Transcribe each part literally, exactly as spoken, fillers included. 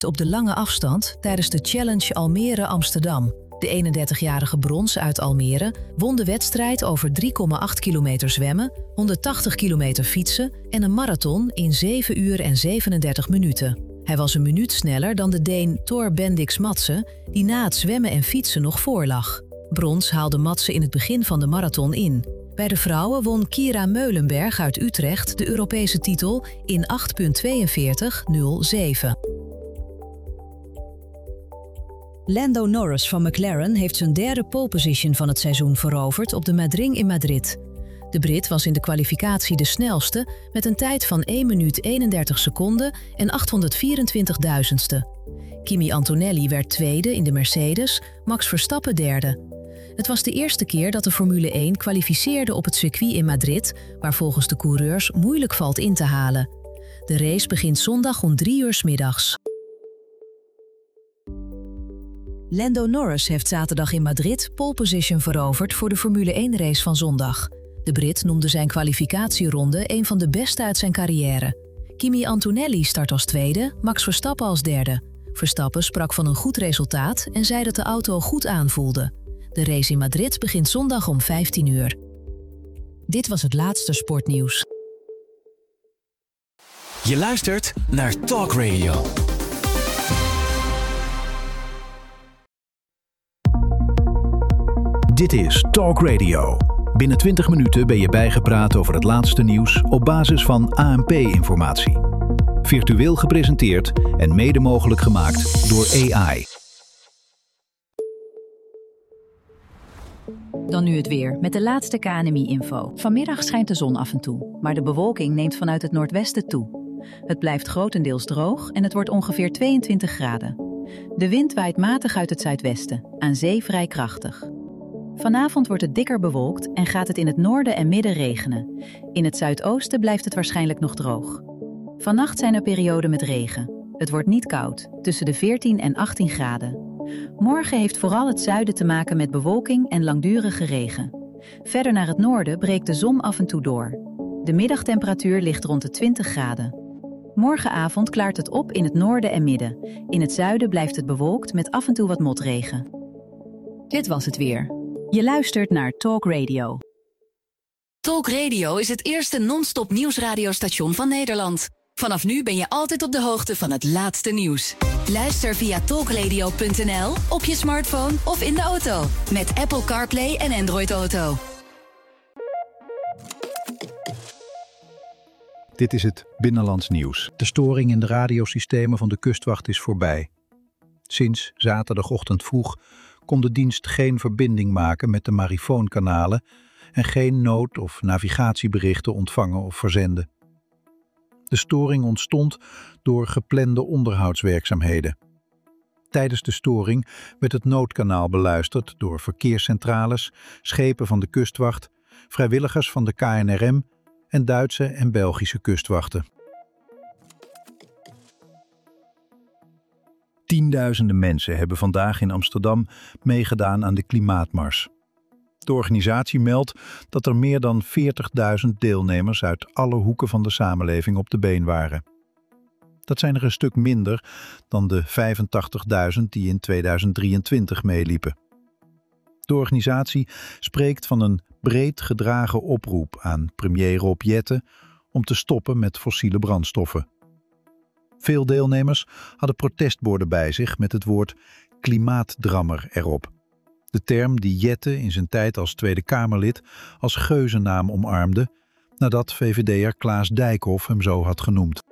op de lange afstand tijdens de Challenge Almere-Amsterdam. De eenendertigjarige Brons uit Almere won de wedstrijd over drie komma acht kilometer zwemmen, honderdtachtig kilometer fietsen en een marathon in zeven uur en zevenendertig minuten. Hij was een minuut sneller dan de Deen Thor Bendix Madsen, die na het zwemmen en fietsen nog voorlag. Brons haalde Madsen in het begin van de marathon in. Bij de vrouwen won Kira Meulenberg uit Utrecht de Europese titel in acht uur tweeënveertig nul zeven. Lando Norris van McLaren heeft zijn derde pole position van het seizoen veroverd op de Madrid in Madrid. De Brit was in de kwalificatie de snelste met een tijd van één minuut eenendertig seconden en achthonderdvierentwintig duizendste. Kimi Antonelli werd tweede in de Mercedes, Max Verstappen derde. Het was de eerste keer dat de Formule één kwalificeerde op het circuit in Madrid, waar volgens de coureurs moeilijk valt in te halen. De race begint zondag om drie uur 's middags. Lando Norris heeft zaterdag in Madrid pole position veroverd voor de Formule één race van zondag. De Brit noemde zijn kwalificatieronde een van de beste uit zijn carrière. Kimi Antonelli start als tweede, Max Verstappen als derde. Verstappen sprak van een goed resultaat en zei dat de auto goed aanvoelde. De race in Madrid begint zondag om vijftien uur. Dit was het laatste sportnieuws. Je luistert naar Talk Radio. Dit is Talk Radio. Binnen twintig minuten ben je bijgepraat over het laatste nieuws op basis van A N P-informatie. Virtueel gepresenteerd en mede mogelijk gemaakt door A I. Dan nu het weer, met de laatste K N M I-info. Vanmiddag schijnt de zon af en toe, maar de bewolking neemt vanuit het noordwesten toe. Het blijft grotendeels droog en het wordt ongeveer tweeëntwintig graden. De wind waait matig uit het zuidwesten, aan zee vrij krachtig. Vanavond wordt het dikker bewolkt en gaat het in het noorden en midden regenen. In het zuidoosten blijft het waarschijnlijk nog droog. Vannacht zijn er perioden met regen. Het wordt niet koud, tussen de veertien en achttien graden. Morgen heeft vooral het zuiden te maken met bewolking en langdurige regen. Verder naar het noorden breekt de zon af en toe door. De middagtemperatuur ligt rond de twintig graden. Morgenavond klaart het op in het noorden en midden. In het zuiden blijft het bewolkt met af en toe wat motregen. Dit was het weer. Je luistert naar Talk Radio. Talk Radio is het eerste non-stop nieuwsradiostation van Nederland. Vanaf nu ben je altijd op de hoogte van het laatste nieuws. Luister via talkradio punt n l, op je smartphone of in de auto. Met Apple CarPlay en Android Auto. Dit is het Binnenlands Nieuws. De storing in de radiosystemen van de kustwacht is voorbij. Sinds zaterdagochtend vroeg kon de dienst geen verbinding maken met de marifoonkanalen en geen nood- of navigatieberichten ontvangen of verzenden. De storing ontstond door geplande onderhoudswerkzaamheden. Tijdens de storing werd het noodkanaal beluisterd door verkeerscentrales, schepen van de kustwacht, vrijwilligers van de K N R M en Duitse en Belgische kustwachten. Tienduizenden mensen hebben vandaag in Amsterdam meegedaan aan de klimaatmars. De organisatie meldt dat er meer dan veertigduizend deelnemers uit alle hoeken van de samenleving op de been waren. Dat zijn er een stuk minder dan de vijfentachtigduizend die in tweeduizend drieëntwintig meeliepen. De organisatie spreekt van een breed gedragen oproep aan premier Rob Jetten om te stoppen met fossiele brandstoffen. Veel deelnemers hadden protestborden bij zich met het woord klimaatdrammer erop. De term die Jetten in zijn tijd als Tweede Kamerlid als geuzennaam omarmde, nadat V V D'er Klaas Dijkhoff hem zo had genoemd.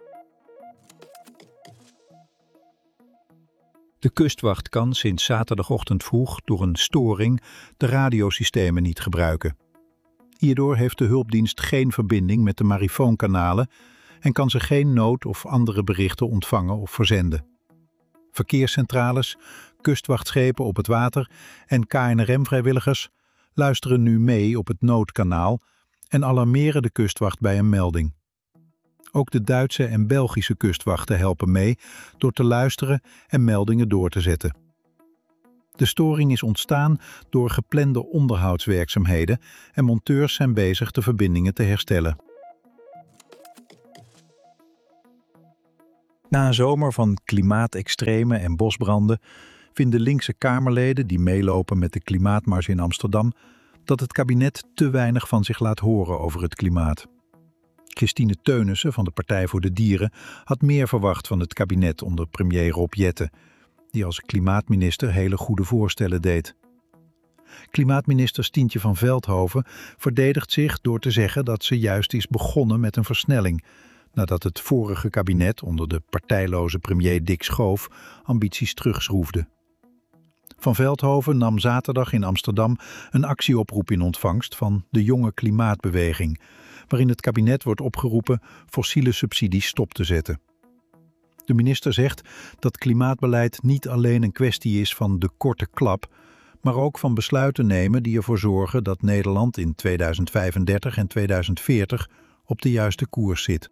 De kustwacht kan sinds zaterdagochtend vroeg door een storing de radiosystemen niet gebruiken. Hierdoor heeft de hulpdienst geen verbinding met de marifoonkanalen en kan ze geen nood- of andere berichten ontvangen of verzenden. Verkeerscentrales, kustwachtschepen op het water en K N R M-vrijwilligers luisteren nu mee op het noodkanaal en alarmeren de kustwacht bij een melding. Ook de Duitse en Belgische kustwachten helpen mee door te luisteren en meldingen door te zetten. De storing is ontstaan door geplande onderhoudswerkzaamheden en monteurs zijn bezig de verbindingen te herstellen. Na een zomer van klimaatextremen en bosbranden vinden linkse Kamerleden die meelopen met de klimaatmars in Amsterdam dat het kabinet te weinig van zich laat horen over het klimaat. Christine Teunissen van de Partij voor de Dieren had meer verwacht van het kabinet onder premier Rob Jetten, die als klimaatminister hele goede voorstellen deed. Klimaatminister Stientje van Veldhoven verdedigt zich door te zeggen dat ze juist is begonnen met een versnelling, nadat het vorige kabinet onder de partijloze premier Dick Schoof ambities terugschroefde. Van Veldhoven nam zaterdag in Amsterdam een actieoproep in ontvangst van de jonge klimaatbeweging, waarin het kabinet wordt opgeroepen fossiele subsidies stop te zetten. De minister zegt dat klimaatbeleid niet alleen een kwestie is van de korte klap, maar ook van besluiten nemen die ervoor zorgen dat Nederland in tweeduizend vijfendertig en tweeduizend veertig op de juiste koers zit.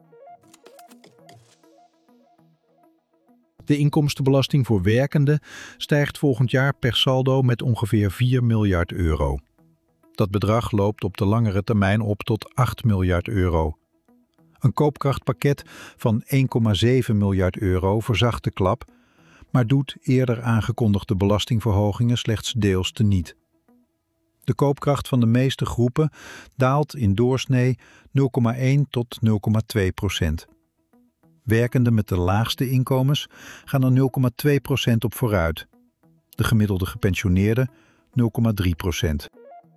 De inkomstenbelasting voor werkenden stijgt volgend jaar per saldo met ongeveer vier miljard euro. Dat bedrag loopt op de langere termijn op tot acht miljard euro. Een koopkrachtpakket van één komma zeven miljard euro verzacht de klap, maar doet eerder aangekondigde belastingverhogingen slechts deels teniet. De koopkracht van de meeste groepen daalt in doorsnee nul komma één tot nul komma twee procent. Werkenden met de laagste inkomens gaan er nul komma twee procent op vooruit. De gemiddelde gepensioneerden nul komma drie procent.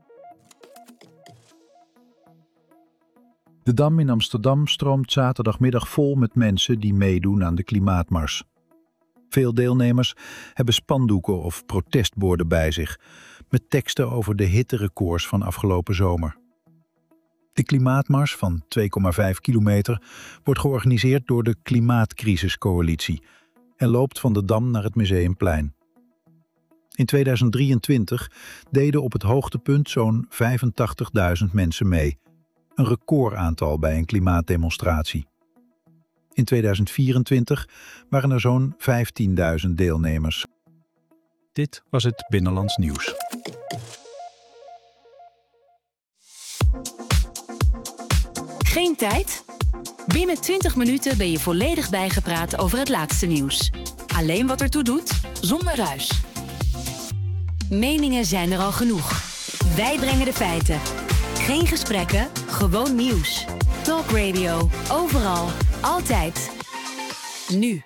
De Dam in Amsterdam stroomt zaterdagmiddag vol met mensen die meedoen aan de klimaatmars. Veel deelnemers hebben spandoeken of protestborden bij zich, met teksten over de hitterecords van afgelopen zomer. De klimaatmars van twee komma vijf kilometer wordt georganiseerd door de Klimaatcrisiscoalitie en loopt van de Dam naar het Museumplein. In tweeduizend drieëntwintig deden op het hoogtepunt zo'n vijfentachtigduizend mensen mee, een recordaantal bij een klimaatdemonstratie. In tweeduizend vierentwintig waren er zo'n vijftienduizend deelnemers. Dit was het Binnenlands Nieuws. Geen tijd? Binnen twintig minuten ben je volledig bijgepraat over het laatste nieuws. Alleen wat ertoe doet, zonder ruis. Meningen zijn er al genoeg. Wij brengen de feiten. Geen gesprekken, gewoon nieuws. Talk Radio, overal, altijd. Nu.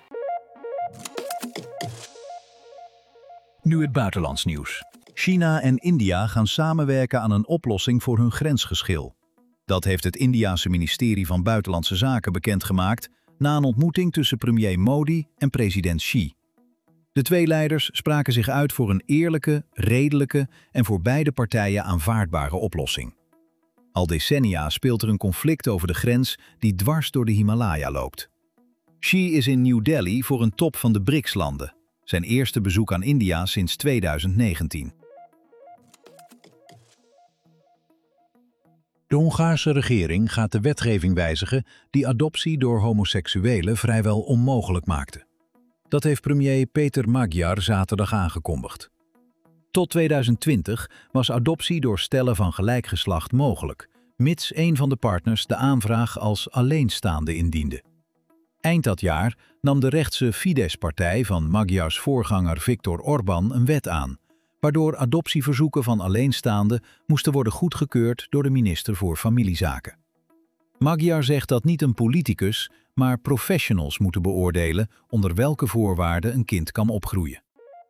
Nu het buitenlands nieuws. China en India gaan samenwerken aan een oplossing voor hun grensgeschil. Dat heeft het Indiase ministerie van Buitenlandse Zaken bekendgemaakt na een ontmoeting tussen premier Modi en president Xi. De twee leiders spraken zich uit voor een eerlijke, redelijke en voor beide partijen aanvaardbare oplossing. Al decennia speelt er een conflict over de grens die dwars door de Himalaya loopt. Xi is in New Delhi voor een top van de B R I C S-landen, zijn eerste bezoek aan India sinds tweeduizend negentien. De Hongaarse regering gaat de wetgeving wijzigen die adoptie door homoseksuelen vrijwel onmogelijk maakte. Dat heeft premier Peter Magyar zaterdag aangekondigd. Tot tweeduizend twintig was adoptie door stellen van gelijk geslacht mogelijk, mits een van de partners de aanvraag als alleenstaande indiende. Eind dat jaar nam de rechtse Fidesz-partij van Magyars voorganger Viktor Orbán een wet aan, waardoor adoptieverzoeken van alleenstaanden moesten worden goedgekeurd door de minister voor Familiezaken. Magyar zegt dat niet een politicus, maar professionals moeten beoordelen onder welke voorwaarden een kind kan opgroeien.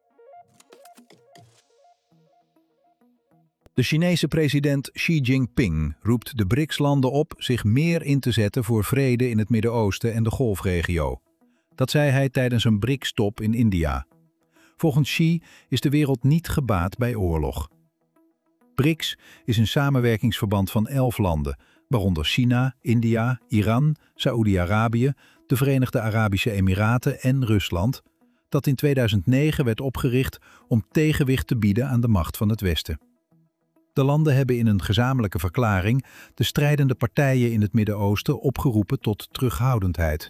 De Chinese president Xi Jinping roept de B R I C S-landen op zich meer in te zetten voor vrede in het Midden-Oosten en de Golfregio. Dat zei hij tijdens een B R I C S-top in India. Volgens Xi is de wereld niet gebaat bij oorlog. B R I C S is een samenwerkingsverband van elf landen, waaronder China, India, Iran, Saoedi-Arabië, de Verenigde Arabische Emiraten en Rusland, dat in tweeduizend negen werd opgericht om tegenwicht te bieden aan de macht van het Westen. De landen hebben in een gezamenlijke verklaring de strijdende partijen in het Midden-Oosten opgeroepen tot terughoudendheid.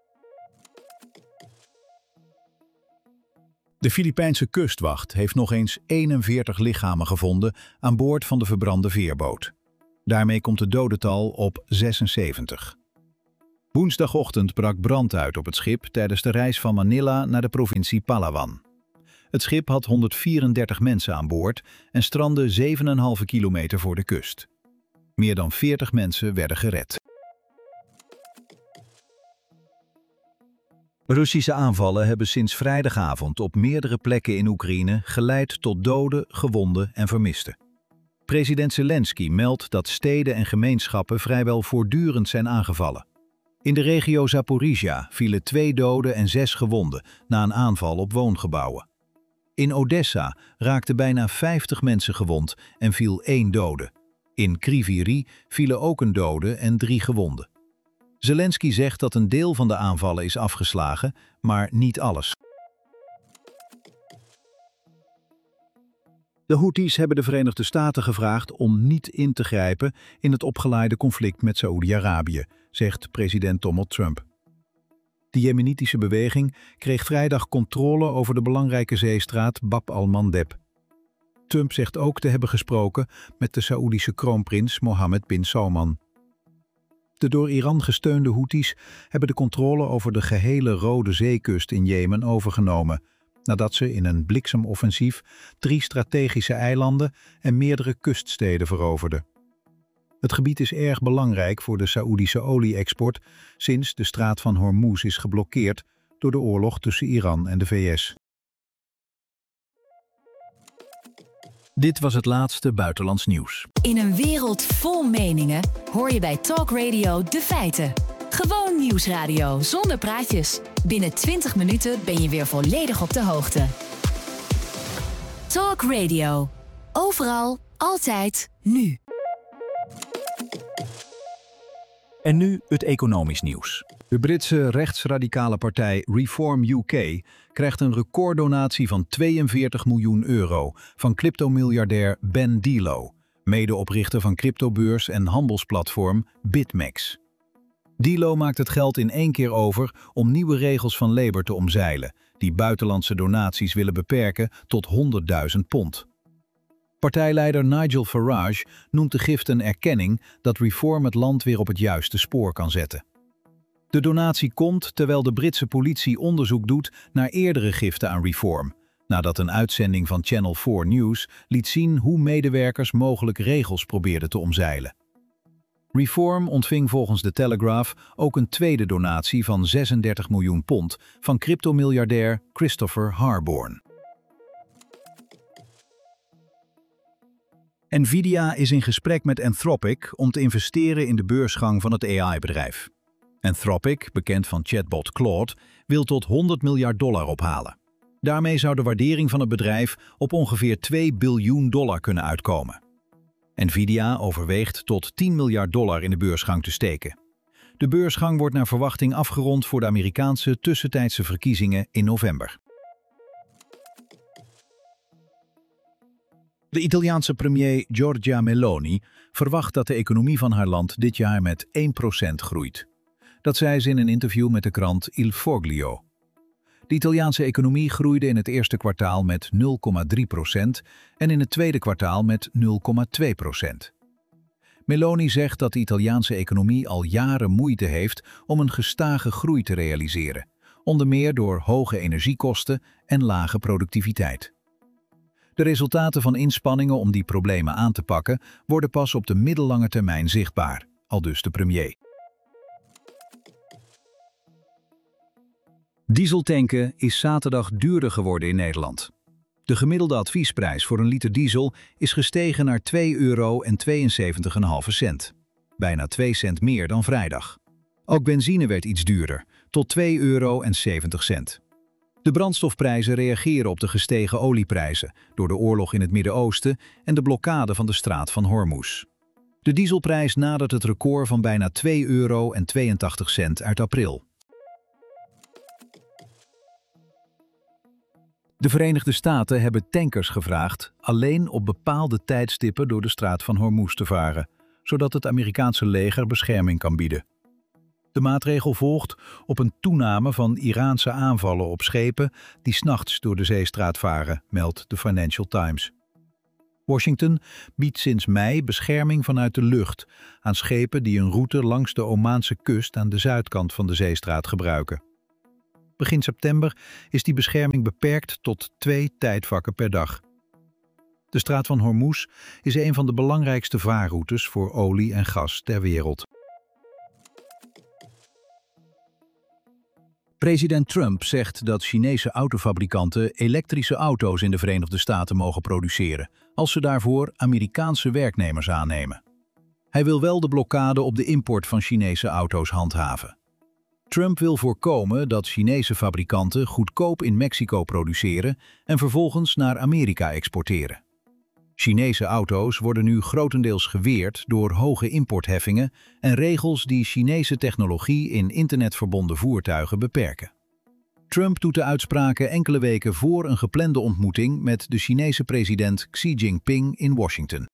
De Filipijnse kustwacht heeft nog eens eenenveertig lichamen gevonden aan boord van de verbrande veerboot. Daarmee komt het dodental op zesenzeventig. Woensdagochtend brak brand uit op het schip tijdens de reis van Manila naar de provincie Palawan. Het schip had honderdvierendertig mensen aan boord en strandde zeven komma vijf kilometer voor de kust. Meer dan veertig mensen werden gered. Russische aanvallen hebben sinds vrijdagavond op meerdere plekken in Oekraïne geleid tot doden, gewonden en vermisten. President Zelensky meldt dat steden en gemeenschappen vrijwel voortdurend zijn aangevallen. In de regio Zaporizhia vielen twee doden en zes gewonden na een aanval op woongebouwen. In Odessa raakten bijna vijftig mensen gewond en viel één dode. In Kryvyi Rih vielen ook een dode en drie gewonden. Zelensky zegt dat een deel van de aanvallen is afgeslagen, maar niet alles. De Houthis hebben de Verenigde Staten gevraagd om niet in te grijpen in het opgeleide conflict met Saoedi-Arabië, zegt president Donald Trump. De Jemenitische beweging kreeg vrijdag controle over de belangrijke zeestraat Bab al-Mandeb. Trump zegt ook te hebben gesproken met de Saoedische kroonprins Mohammed bin Salman. De door Iran gesteunde Houthis hebben de controle over de gehele Rode Zeekust in Jemen overgenomen, nadat ze in een bliksemoffensief drie strategische eilanden en meerdere kuststeden veroverden. Het gebied is erg belangrijk voor de Saoedische olie-export sinds de straat van Hormuz is geblokkeerd door de oorlog tussen Iran en de V S. Dit was het laatste buitenlands nieuws. In een wereld vol meningen hoor je bij Talk Radio de feiten. Gewoon nieuwsradio zonder praatjes. Binnen twintig minuten ben je weer volledig op de hoogte. Talk Radio. Overal, altijd, nu. En nu het economisch nieuws. De Britse rechtsradicale partij Reform U K krijgt een recorddonatie van tweeënveertig miljoen euro van cryptomiljardair Ben Dilo, medeoprichter van cryptobeurs en handelsplatform BitMEX. Dilo maakt het geld in één keer over om nieuwe regels van Labour te omzeilen, die buitenlandse donaties willen beperken tot honderdduizend pond. Partijleider Nigel Farage noemt de gift een erkenning dat Reform het land weer op het juiste spoor kan zetten. De donatie komt terwijl de Britse politie onderzoek doet naar eerdere giften aan Reform, nadat een uitzending van Channel vier News liet zien hoe medewerkers mogelijk regels probeerden te omzeilen. Reform ontving volgens de Telegraph ook een tweede donatie van zesendertig miljoen pond van cryptomiljardair Christopher Harborn. Nvidia is in gesprek met Anthropic om te investeren in de beursgang van het A I-bedrijf. Anthropic, bekend van chatbot Claude, wil tot honderd miljard dollar ophalen. Daarmee zou de waardering van het bedrijf op ongeveer twee biljoen dollar kunnen uitkomen. Nvidia overweegt tot tien miljard dollar in de beursgang te steken. De beursgang wordt naar verwachting afgerond voor de Amerikaanse tussentijdse verkiezingen in november. De Italiaanse premier Giorgia Meloni verwacht dat de economie van haar land dit jaar met één procent groeit. Dat zei ze in een interview met de krant Il Foglio. De Italiaanse economie groeide in het eerste kwartaal met nul komma drie procent en in het tweede kwartaal met nul komma twee procent. Meloni zegt dat de Italiaanse economie al jaren moeite heeft om een gestage groei te realiseren, onder meer door hoge energiekosten en lage productiviteit. De resultaten van inspanningen om die problemen aan te pakken worden pas op de middellange termijn zichtbaar, aldus de premier. Dieseltanken is zaterdag duurder geworden in Nederland. De gemiddelde adviesprijs voor een liter diesel is gestegen naar twee euro en tweeënzeventig komma vijf cent. Bijna twee cent meer dan vrijdag. Ook benzine werd iets duurder, tot twee euro en zeventig cent. De brandstofprijzen reageren op de gestegen olieprijzen door de oorlog in het Midden-Oosten en de blokkade van de straat van Hormuz. De dieselprijs nadert het record van bijna twee euro en tweeëntachtig cent uit april. De Verenigde Staten hebben tankers gevraagd alleen op bepaalde tijdstippen door de straat van Hormuz te varen, zodat het Amerikaanse leger bescherming kan bieden. De maatregel volgt op een toename van Iraanse aanvallen op schepen die 's nachts door de zeestraat varen, meldt de Financial Times. Washington biedt sinds mei bescherming vanuit de lucht aan schepen die een route langs de Omaanse kust aan de zuidkant van de zeestraat gebruiken. Begin september is die bescherming beperkt tot twee tijdvakken per dag. De straat van Hormuz is een van de belangrijkste vaarroutes voor olie en gas ter wereld. President Trump zegt dat Chinese autofabrikanten elektrische auto's in de Verenigde Staten mogen produceren, als ze daarvoor Amerikaanse werknemers aannemen. Hij wil wel de blokkade op de import van Chinese auto's handhaven. Trump wil voorkomen dat Chinese fabrikanten goedkoop in Mexico produceren en vervolgens naar Amerika exporteren. Chinese auto's worden nu grotendeels geweerd door hoge importheffingen en regels die Chinese technologie in internetverbonden voertuigen beperken. Trump doet de uitspraken enkele weken voor een geplande ontmoeting met de Chinese president Xi Jinping in Washington.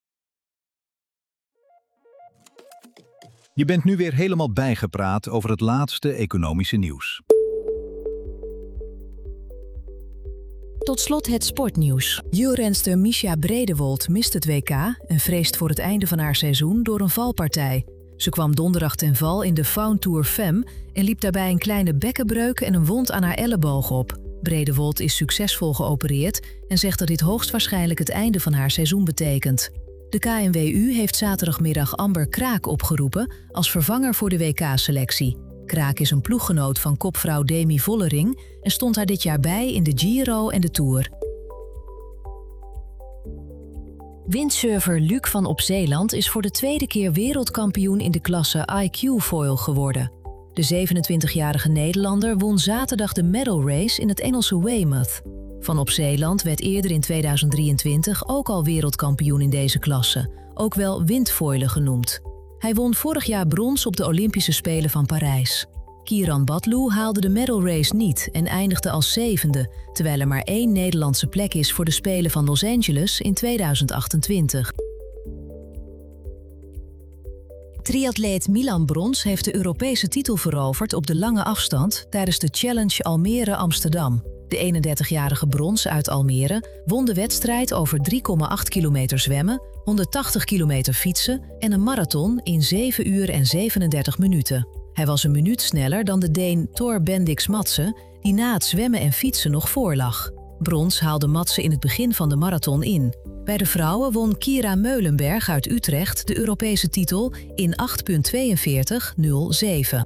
Je bent nu weer helemaal bijgepraat over het laatste economische nieuws. Tot slot het sportnieuws. Wielrenster Mischa Bredewold mist het W K en vreest voor het einde van haar seizoen door een valpartij. Ze kwam donderdag ten val in de Faun Tour Femme en liep daarbij een kleine bekkenbreuk en een wond aan haar elleboog op. Bredewold is succesvol geopereerd en zegt dat dit hoogstwaarschijnlijk het einde van haar seizoen betekent. De K N W U heeft zaterdagmiddag Amber Kraak opgeroepen als vervanger voor de W K-selectie. Kraak is een ploeggenoot van kopvrouw Demi Vollering en stond haar dit jaar bij in de Giro en de Tour. Windsurfer Luc van Opzeeland is voor de tweede keer wereldkampioen in de klasse I Q Foil geworden. De zevenentwintigjarige Nederlander won zaterdag de medal race in het Engelse Weymouth. Van Opzeeland werd eerder in tweeduizend drieëntwintig ook al wereldkampioen in deze klasse, ook wel windfoilen genoemd. Hij won vorig jaar brons op de Olympische Spelen van Parijs. Kieran Batlu haalde de medal race niet en eindigde als zevende, terwijl er maar één Nederlandse plek is voor de Spelen van Los Angeles in tweeduizend achtentwintig. Triatleet Milan Brons heeft de Europese titel veroverd op de lange afstand tijdens de Challenge Almere Amsterdam. De eenendertigjarige Brons uit Almere won de wedstrijd over drie komma acht kilometer zwemmen, honderdtachtig kilometer fietsen en een marathon in zeven uur en zevenendertig minuten. Hij was een minuut sneller dan de Deen Thor Bendix Madsen, die na het zwemmen en fietsen nog voorlag. Brons haalde Madsen in het begin van de marathon in. Bij de vrouwen won Kira Meulenberg uit Utrecht de Europese titel in acht uur tweeënveertig nul zeven.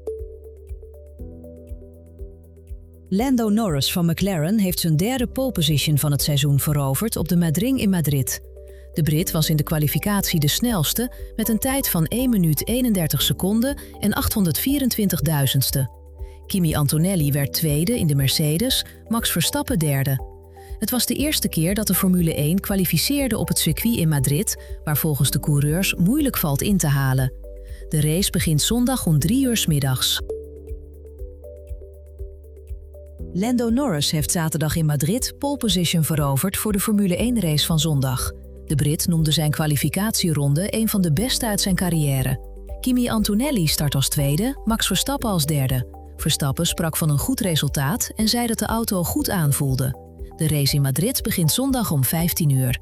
Lando Norris van McLaren heeft zijn derde pole position van het seizoen veroverd op de Madrid in Madrid. De Brit was in de kwalificatie de snelste met een tijd van één minuut eenendertig seconden en achthonderdvierentwintigduizendste. Kimi Antonelli werd tweede in de Mercedes, Max Verstappen derde. Het was de eerste keer dat de Formule één kwalificeerde op het circuit in Madrid, waar volgens de coureurs moeilijk valt in te halen. De race begint zondag om drie uur 's middags. Lando Norris heeft zaterdag in Madrid pole position veroverd voor de Formule één race van zondag. De Brit noemde zijn kwalificatieronde een van de beste uit zijn carrière. Kimi Antonelli start als tweede, Max Verstappen als derde. Verstappen sprak van een goed resultaat en zei dat de auto goed aanvoelde. De race in Madrid begint zondag om vijftien uur.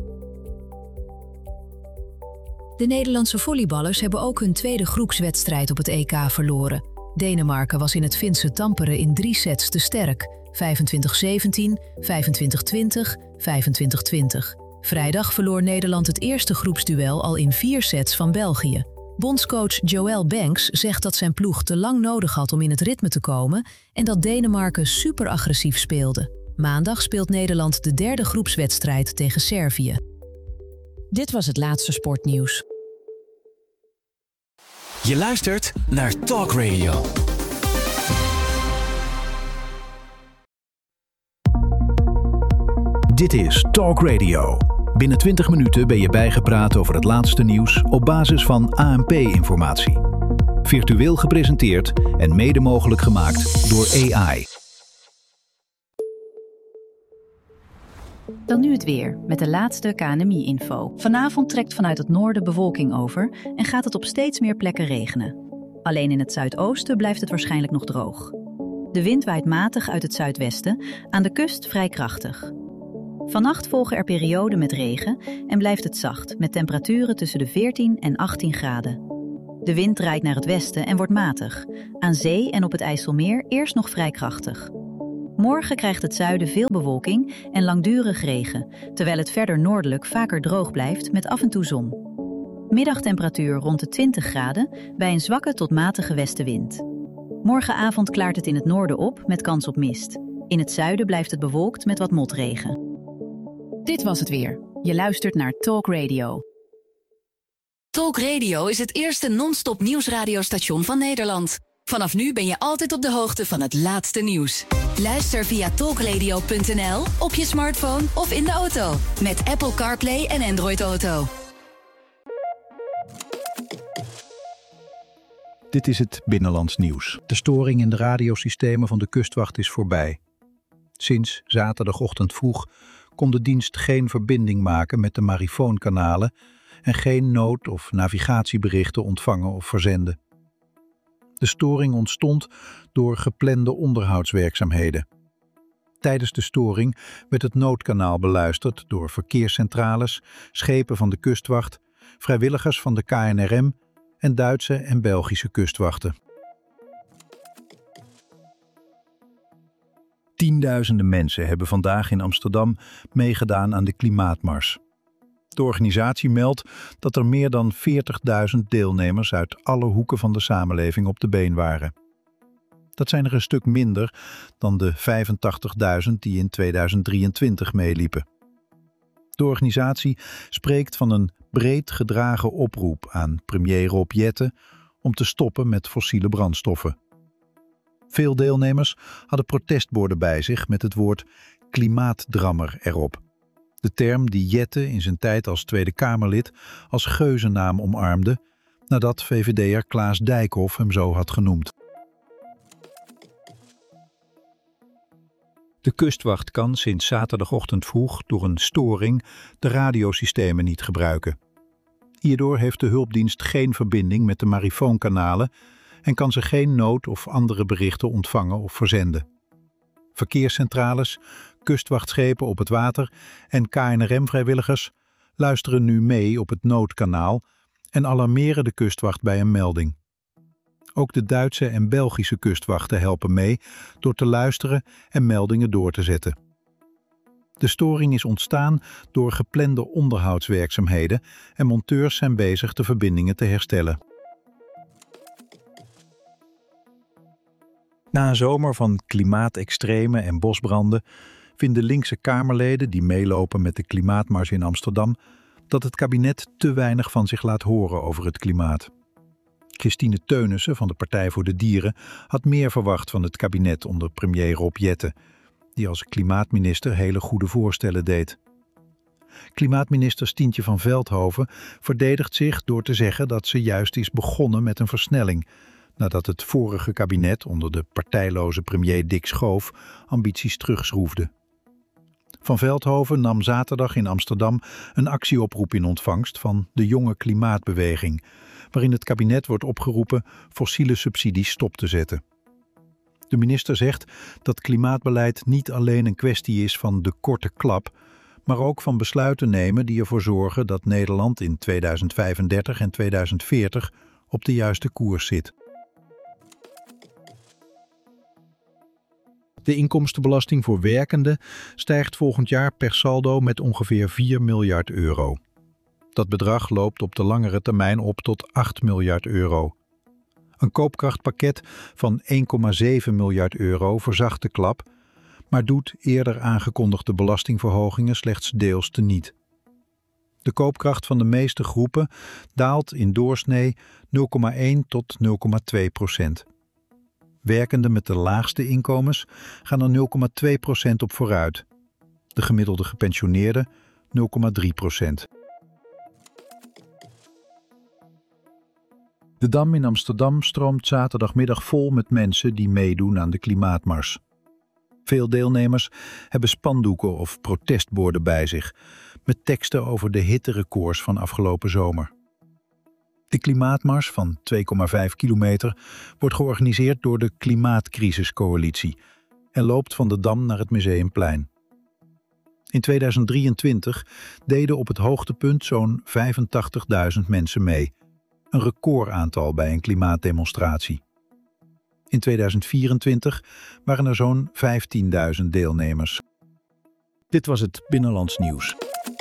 De Nederlandse volleyballers hebben ook hun tweede groepswedstrijd op het E K verloren. Denemarken was in het Finse Tampere in drie sets te sterk. vijfentwintig zeventien, vijfentwintig twintig, vijfentwintig twintig. Vrijdag verloor Nederland het eerste groepsduel al in vier sets van België. Bondscoach Joël Banks zegt dat zijn ploeg te lang nodig had om in het ritme te komen en dat Denemarken super agressief speelde. Maandag speelt Nederland de derde groepswedstrijd tegen Servië. Dit was het laatste sportnieuws. Je luistert naar Talk Radio. Dit is Talk Radio. Binnen twintig minuten ben je bijgepraat over het laatste nieuws op basis van A N P-informatie. Virtueel gepresenteerd en mede mogelijk gemaakt door A I. Dan nu het weer, met de laatste K N M I-info. Vanavond trekt vanuit het noorden bewolking over en gaat het op steeds meer plekken regenen. Alleen in het zuidoosten blijft het waarschijnlijk nog droog. De wind waait matig uit het zuidwesten, aan de kust vrij krachtig. Vannacht volgen er perioden met regen en blijft het zacht, met temperaturen tussen de veertien en achttien graden. De wind draait naar het westen en wordt matig. Aan zee en op het IJsselmeer eerst nog vrij krachtig. Morgen krijgt het zuiden veel bewolking en langdurig regen, terwijl het verder noordelijk vaker droog blijft met af en toe zon. Middagtemperatuur rond de twintig graden bij een zwakke tot matige westenwind. Morgenavond klaart het in het noorden op met kans op mist. In het zuiden blijft het bewolkt met wat motregen. Dit was het weer. Je luistert naar Talk Radio. Talk Radio is het eerste non-stop nieuwsradiostation van Nederland. Vanaf nu ben je altijd op de hoogte van het laatste nieuws. Luister via talkradio punt n l, op je smartphone of in de auto. Met Apple CarPlay en Android Auto. Dit is het Binnenlands Nieuws. De storing in de radiosystemen van de kustwacht is voorbij. Sinds zaterdagochtend vroeg kon de dienst geen verbinding maken met de marifoonkanalen en geen nood- of navigatieberichten ontvangen of verzenden. De storing ontstond door geplande onderhoudswerkzaamheden. Tijdens de storing werd het noodkanaal beluisterd door verkeerscentrales, schepen van de kustwacht, vrijwilligers van de K N R M en Duitse en Belgische kustwachten. Tienduizenden mensen hebben vandaag in Amsterdam meegedaan aan de klimaatmars. De organisatie meldt dat er meer dan veertigduizend deelnemers uit alle hoeken van de samenleving op de been waren. Dat zijn er een stuk minder dan de vijfentachtigduizend die in tweeduizend drieëntwintig meeliepen. De organisatie spreekt van een breed gedragen oproep aan premier Rob Jetten om te stoppen met fossiele brandstoffen. Veel deelnemers hadden protestborden bij zich met het woord klimaatdrammer erop. De term die Jetten in zijn tijd als Tweede Kamerlid als geuzennaam omarmde, nadat V V D'er Klaas Dijkhoff hem zo had genoemd. De kustwacht kan sinds zaterdagochtend vroeg door een storing de radiosystemen niet gebruiken. Hierdoor heeft de hulpdienst geen verbinding met de marifoonkanalen en kan ze geen nood- of andere berichten ontvangen of verzenden. Verkeerscentrales, kustwachtschepen op het water en K N R M-vrijwilligers luisteren nu mee op het noodkanaal en alarmeren de kustwacht bij een melding. Ook de Duitse en Belgische kustwachten helpen mee door te luisteren en meldingen door te zetten. De storing is ontstaan door geplande onderhoudswerkzaamheden en monteurs zijn bezig de verbindingen te herstellen. Na een zomer van klimaatextremen en bosbranden vinden linkse Kamerleden die meelopen met de klimaatmars in Amsterdam dat het kabinet te weinig van zich laat horen over het klimaat. Christine Teunissen van de Partij voor de Dieren had meer verwacht van het kabinet onder premier Rob Jetten, die als klimaatminister hele goede voorstellen deed. Klimaatminister Stientje van Veldhoven verdedigt zich door te zeggen dat ze juist is begonnen met een versnelling, nadat het vorige kabinet onder de partijloze premier Dick Schoof ambities terugschroefde. Van Veldhoven nam zaterdag in Amsterdam een actieoproep in ontvangst van de jonge klimaatbeweging, waarin het kabinet wordt opgeroepen fossiele subsidies stop te zetten. De minister zegt dat klimaatbeleid niet alleen een kwestie is van de korte klap, maar ook van besluiten nemen die ervoor zorgen dat Nederland in tweeduizend vijfendertig en tweeduizend veertig op de juiste koers zit. De inkomstenbelasting voor werkenden stijgt volgend jaar per saldo met ongeveer vier miljard euro. Dat bedrag loopt op de langere termijn op tot acht miljard euro. Een koopkrachtpakket van één komma zeven miljard euro verzacht de klap, maar doet eerder aangekondigde belastingverhogingen slechts deels teniet. De koopkracht van de meeste groepen daalt in doorsnee nul komma één tot nul komma twee procent. Werkenden met de laagste inkomens gaan er nul komma twee procent op vooruit. De gemiddelde gepensioneerden nul komma drie procent. De Dam in Amsterdam stroomt zaterdagmiddag vol met mensen die meedoen aan de klimaatmars. Veel deelnemers hebben spandoeken of protestborden bij zich, met teksten over de hitterecords van afgelopen zomer. De klimaatmars van twee komma vijf kilometer wordt georganiseerd door de Klimaatcrisiscoalitie en loopt van de Dam naar het Museumplein. In tweeduizend drieëntwintig deden op het hoogtepunt zo'n vijfentachtigduizend mensen mee. Een recordaantal bij een klimaatdemonstratie. In tweeduizend vierentwintig waren er zo'n vijftienduizend deelnemers. Dit was het Binnenlands Nieuws.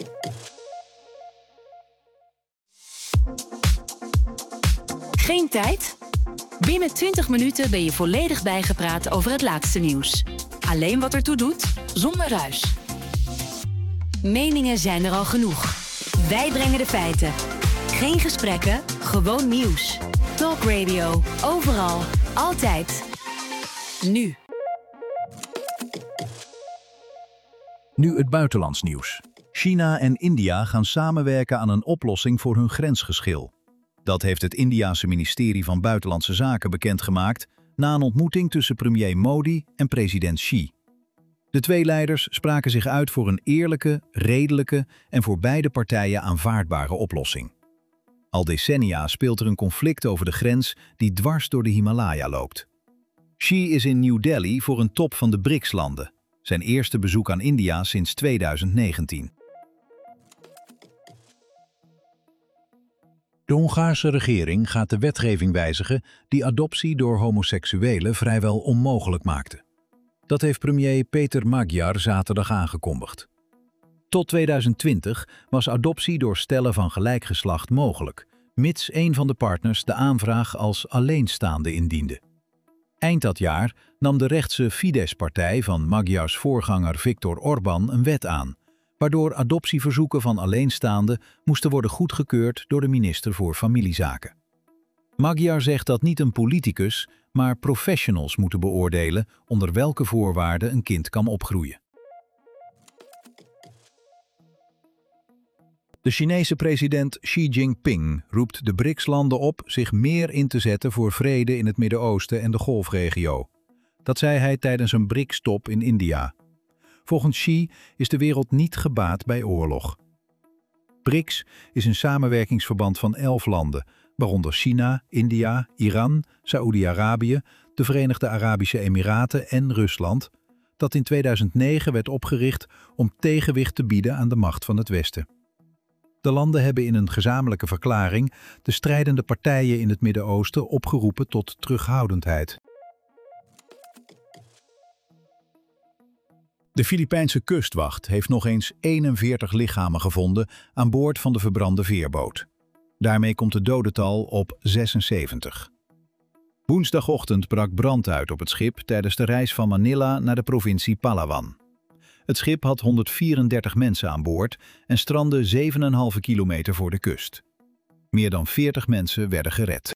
Geen tijd? Binnen twintig minuten ben je volledig bijgepraat over het laatste nieuws. Alleen wat ertoe doet, zonder ruis. Meningen zijn er al genoeg. Wij brengen de feiten. Geen gesprekken, gewoon nieuws. Talk Radio, overal, altijd. Nu. Nu het buitenlands nieuws. China en India gaan samenwerken aan een oplossing voor hun grensgeschil. Dat heeft het Indiase ministerie van Buitenlandse Zaken bekendgemaakt na een ontmoeting tussen premier Modi en president Xi. De twee leiders spraken zich uit voor een eerlijke, redelijke en voor beide partijen aanvaardbare oplossing. Al decennia speelt er een conflict over de grens die dwars door de Himalaya loopt. Xi is in New Delhi voor een top van de B R I C S-landen, zijn eerste bezoek aan India sinds tweeduizend negentien. De Hongaarse regering gaat de wetgeving wijzigen die adoptie door homoseksuelen vrijwel onmogelijk maakte. Dat heeft premier Peter Magyar zaterdag aangekondigd. Tot tweeduizend twintig was adoptie door stellen van gelijk geslacht mogelijk, mits een van de partners de aanvraag als alleenstaande indiende. Eind dat jaar nam de rechtse Fidesz-partij van Magyars voorganger Viktor Orbán een wet aan, waardoor adoptieverzoeken van alleenstaanden moesten worden goedgekeurd door de minister voor Familiezaken. Magyar zegt dat niet een politicus, maar professionals moeten beoordelen onder welke voorwaarden een kind kan opgroeien. De Chinese president Xi Jinping roept de B R I C S-landen op zich meer in te zetten voor vrede in het Midden-Oosten en de Golfregio. Dat zei hij tijdens een B R I C S-top in India. Volgens Xi is de wereld niet gebaat bij oorlog. B R I C S is een samenwerkingsverband van elf landen, waaronder China, India, Iran, Saoedi-Arabië, de Verenigde Arabische Emiraten en Rusland, dat in tweeduizend negen werd opgericht om tegenwicht te bieden aan de macht van het Westen. De landen hebben in een gezamenlijke verklaring de strijdende partijen in het Midden-Oosten opgeroepen tot terughoudendheid. De Filipijnse kustwacht heeft nog eens eenenveertig lichamen gevonden aan boord van de verbrande veerboot. Daarmee komt het dodental op zesenzeventig. Woensdagochtend brak brand uit op het schip tijdens de reis van Manila naar de provincie Palawan. Het schip had honderdvierendertig mensen aan boord en strandde zeven komma vijf kilometer voor de kust. Meer dan veertig mensen werden gered.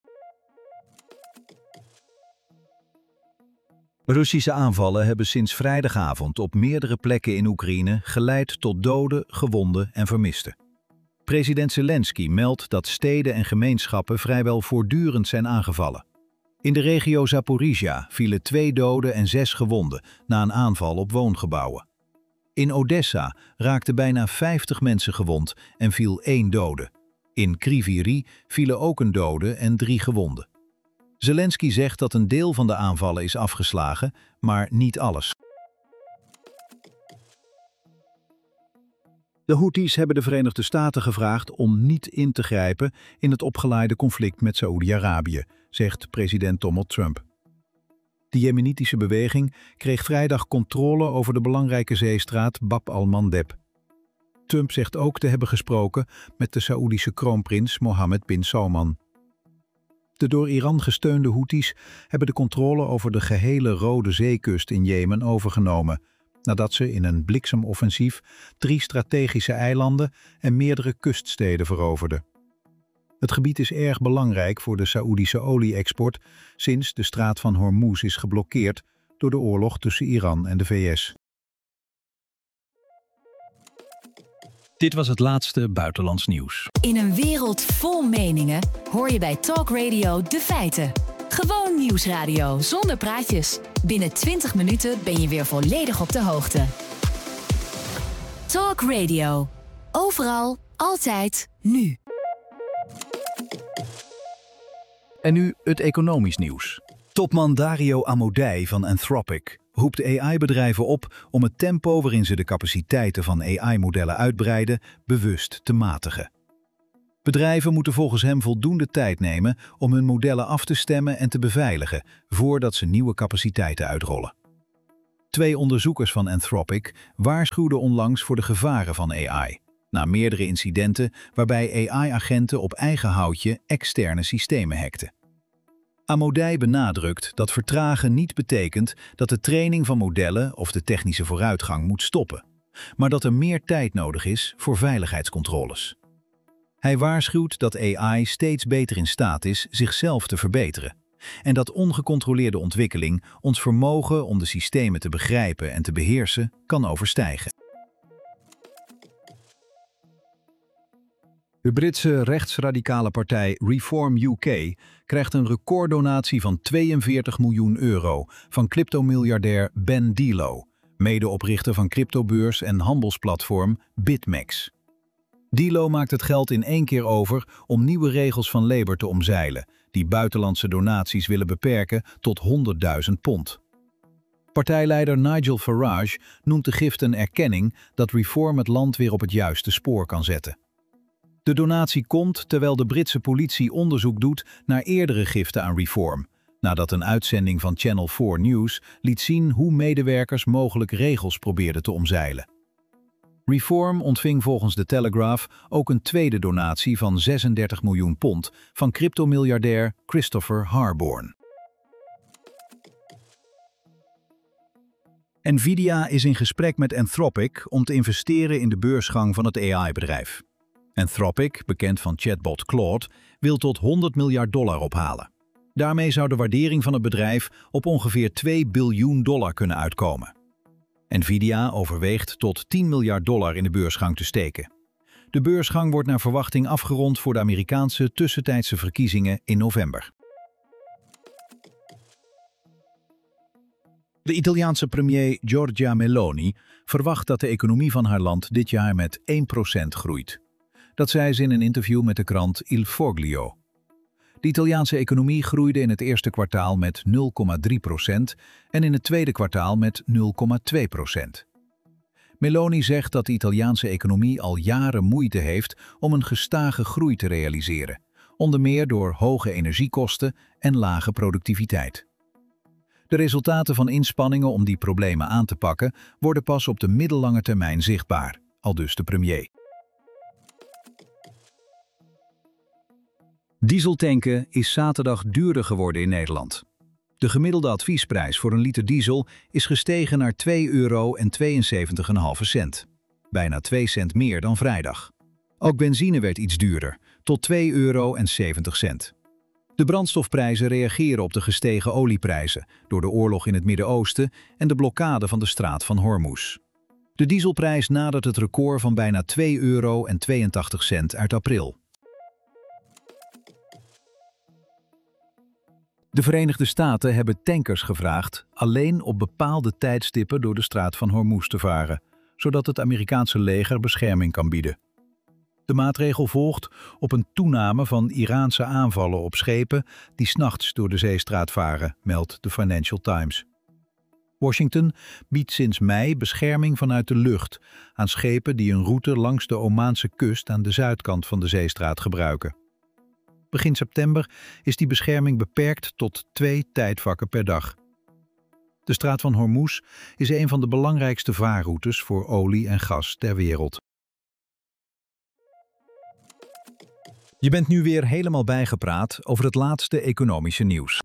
Russische aanvallen hebben sinds vrijdagavond op meerdere plekken in Oekraïne geleid tot doden, gewonden en vermisten. President Zelensky meldt dat steden en gemeenschappen vrijwel voortdurend zijn aangevallen. In de regio Zaporizhia vielen twee doden en zes gewonden na een aanval op woongebouwen. In Odessa raakten bijna vijftig mensen gewond en viel één dode. In Kryvyi Rih vielen ook een dode en drie gewonden. Zelensky zegt dat een deel van de aanvallen is afgeslagen, maar niet alles. De Houthis hebben de Verenigde Staten gevraagd om niet in te grijpen in het opgeleide conflict met Saoedi-Arabië, zegt president Donald Trump. De Jemenitische beweging kreeg vrijdag controle over de belangrijke zeestraat Bab al-Mandeb. Trump zegt ook te hebben gesproken met de Saoedische kroonprins Mohammed bin Salman. De door Iran gesteunde Houthis hebben de controle over de gehele Rode Zeekust in Jemen overgenomen, nadat ze in een bliksemoffensief drie strategische eilanden en meerdere kuststeden veroverden. Het gebied is erg belangrijk voor de Saoedische olie-export sinds de straat van Hormuz is geblokkeerd door de oorlog tussen Iran en de V S. Dit was het laatste buitenlands nieuws. In een wereld vol meningen hoor je bij Talk Radio de feiten. Gewoon nieuwsradio zonder praatjes. Binnen twintig minuten ben je weer volledig op de hoogte. Talk Radio. Overal, altijd, nu. En nu het economisch nieuws. Topman Dario Amodei van Anthropic roept A I-bedrijven op om het tempo waarin ze de capaciteiten van A I-modellen uitbreiden bewust te matigen. Bedrijven moeten volgens hem voldoende tijd nemen om hun modellen af te stemmen en te beveiligen voordat ze nieuwe capaciteiten uitrollen. Twee onderzoekers van Anthropic waarschuwden onlangs voor de gevaren van A I, na meerdere incidenten waarbij A I-agenten op eigen houtje externe systemen hackten. Amodei benadrukt dat vertragen niet betekent dat de training van modellen of de technische vooruitgang moet stoppen, maar dat er meer tijd nodig is voor veiligheidscontroles. Hij waarschuwt dat A I steeds beter in staat is zichzelf te verbeteren en dat ongecontroleerde ontwikkeling ons vermogen om de systemen te begrijpen en te beheersen kan overstijgen. De Britse rechtsradicale partij Reform U K krijgt een recorddonatie van tweeënveertig miljoen euro van cryptomiljardair Ben Dilo, medeoprichter van cryptobeurs en handelsplatform BitMEX. Dilo maakt het geld in één keer over om nieuwe regels van Labour te omzeilen, die buitenlandse donaties willen beperken tot honderdduizend pond. Partijleider Nigel Farage noemt de gift een erkenning dat Reform het land weer op het juiste spoor kan zetten. De donatie komt terwijl de Britse politie onderzoek doet naar eerdere giften aan Reform, nadat een uitzending van Channel vier News liet zien hoe medewerkers mogelijk regels probeerden te omzeilen. Reform ontving volgens de Telegraph ook een tweede donatie van zesendertig miljoen pond van cryptomiljardair Christopher Harborn. Nvidia is in gesprek met Anthropic om te investeren in de beursgang van het A I-bedrijf. Anthropic, bekend van chatbot Claude, wil tot honderd miljard dollar ophalen. Daarmee zou de waardering van het bedrijf op ongeveer twee biljoen dollar kunnen uitkomen. Nvidia overweegt tot tien miljard dollar in de beursgang te steken. De beursgang wordt naar verwachting afgerond voor de Amerikaanse tussentijdse verkiezingen in november. De Italiaanse premier Giorgia Meloni verwacht dat de economie van haar land dit jaar met één procent groeit. Dat zei ze in een interview met de krant Il Foglio. De Italiaanse economie groeide in het eerste kwartaal met nul komma drie procent en in het tweede kwartaal met nul komma twee procent. Meloni zegt dat de Italiaanse economie al jaren moeite heeft om een gestage groei te realiseren, onder meer door hoge energiekosten en lage productiviteit. De resultaten van inspanningen om die problemen aan te pakken worden pas op de middellange termijn zichtbaar, aldus de premier. Dieseltanken is zaterdag duurder geworden in Nederland. De gemiddelde adviesprijs voor een liter diesel is gestegen naar twee euro en tweeënzeventig komma vijf cent. Bijna twee cent meer dan vrijdag. Ook benzine werd iets duurder, tot twee euro en zeventig cent. De brandstofprijzen reageren op de gestegen olieprijzen door de oorlog in het Midden-Oosten en de blokkade van de straat van Hormuz. De dieselprijs nadert het record van bijna twee euro en tweeëntachtig cent uit april. De Verenigde Staten hebben tankers gevraagd alleen op bepaalde tijdstippen door de straat van Hormuz te varen, zodat het Amerikaanse leger bescherming kan bieden. De maatregel volgt op een toename van Iraanse aanvallen op schepen die 's nachts door de zeestraat varen, meldt de Financial Times. Washington biedt sinds mei bescherming vanuit de lucht aan schepen die een route langs de Omaanse kust aan de zuidkant van de zeestraat gebruiken. Begin september is die bescherming beperkt tot twee tijdvakken per dag. De straat van Hormuz is een van de belangrijkste vaarroutes voor olie en gas ter wereld. Je bent nu weer helemaal bijgepraat over het laatste economische nieuws.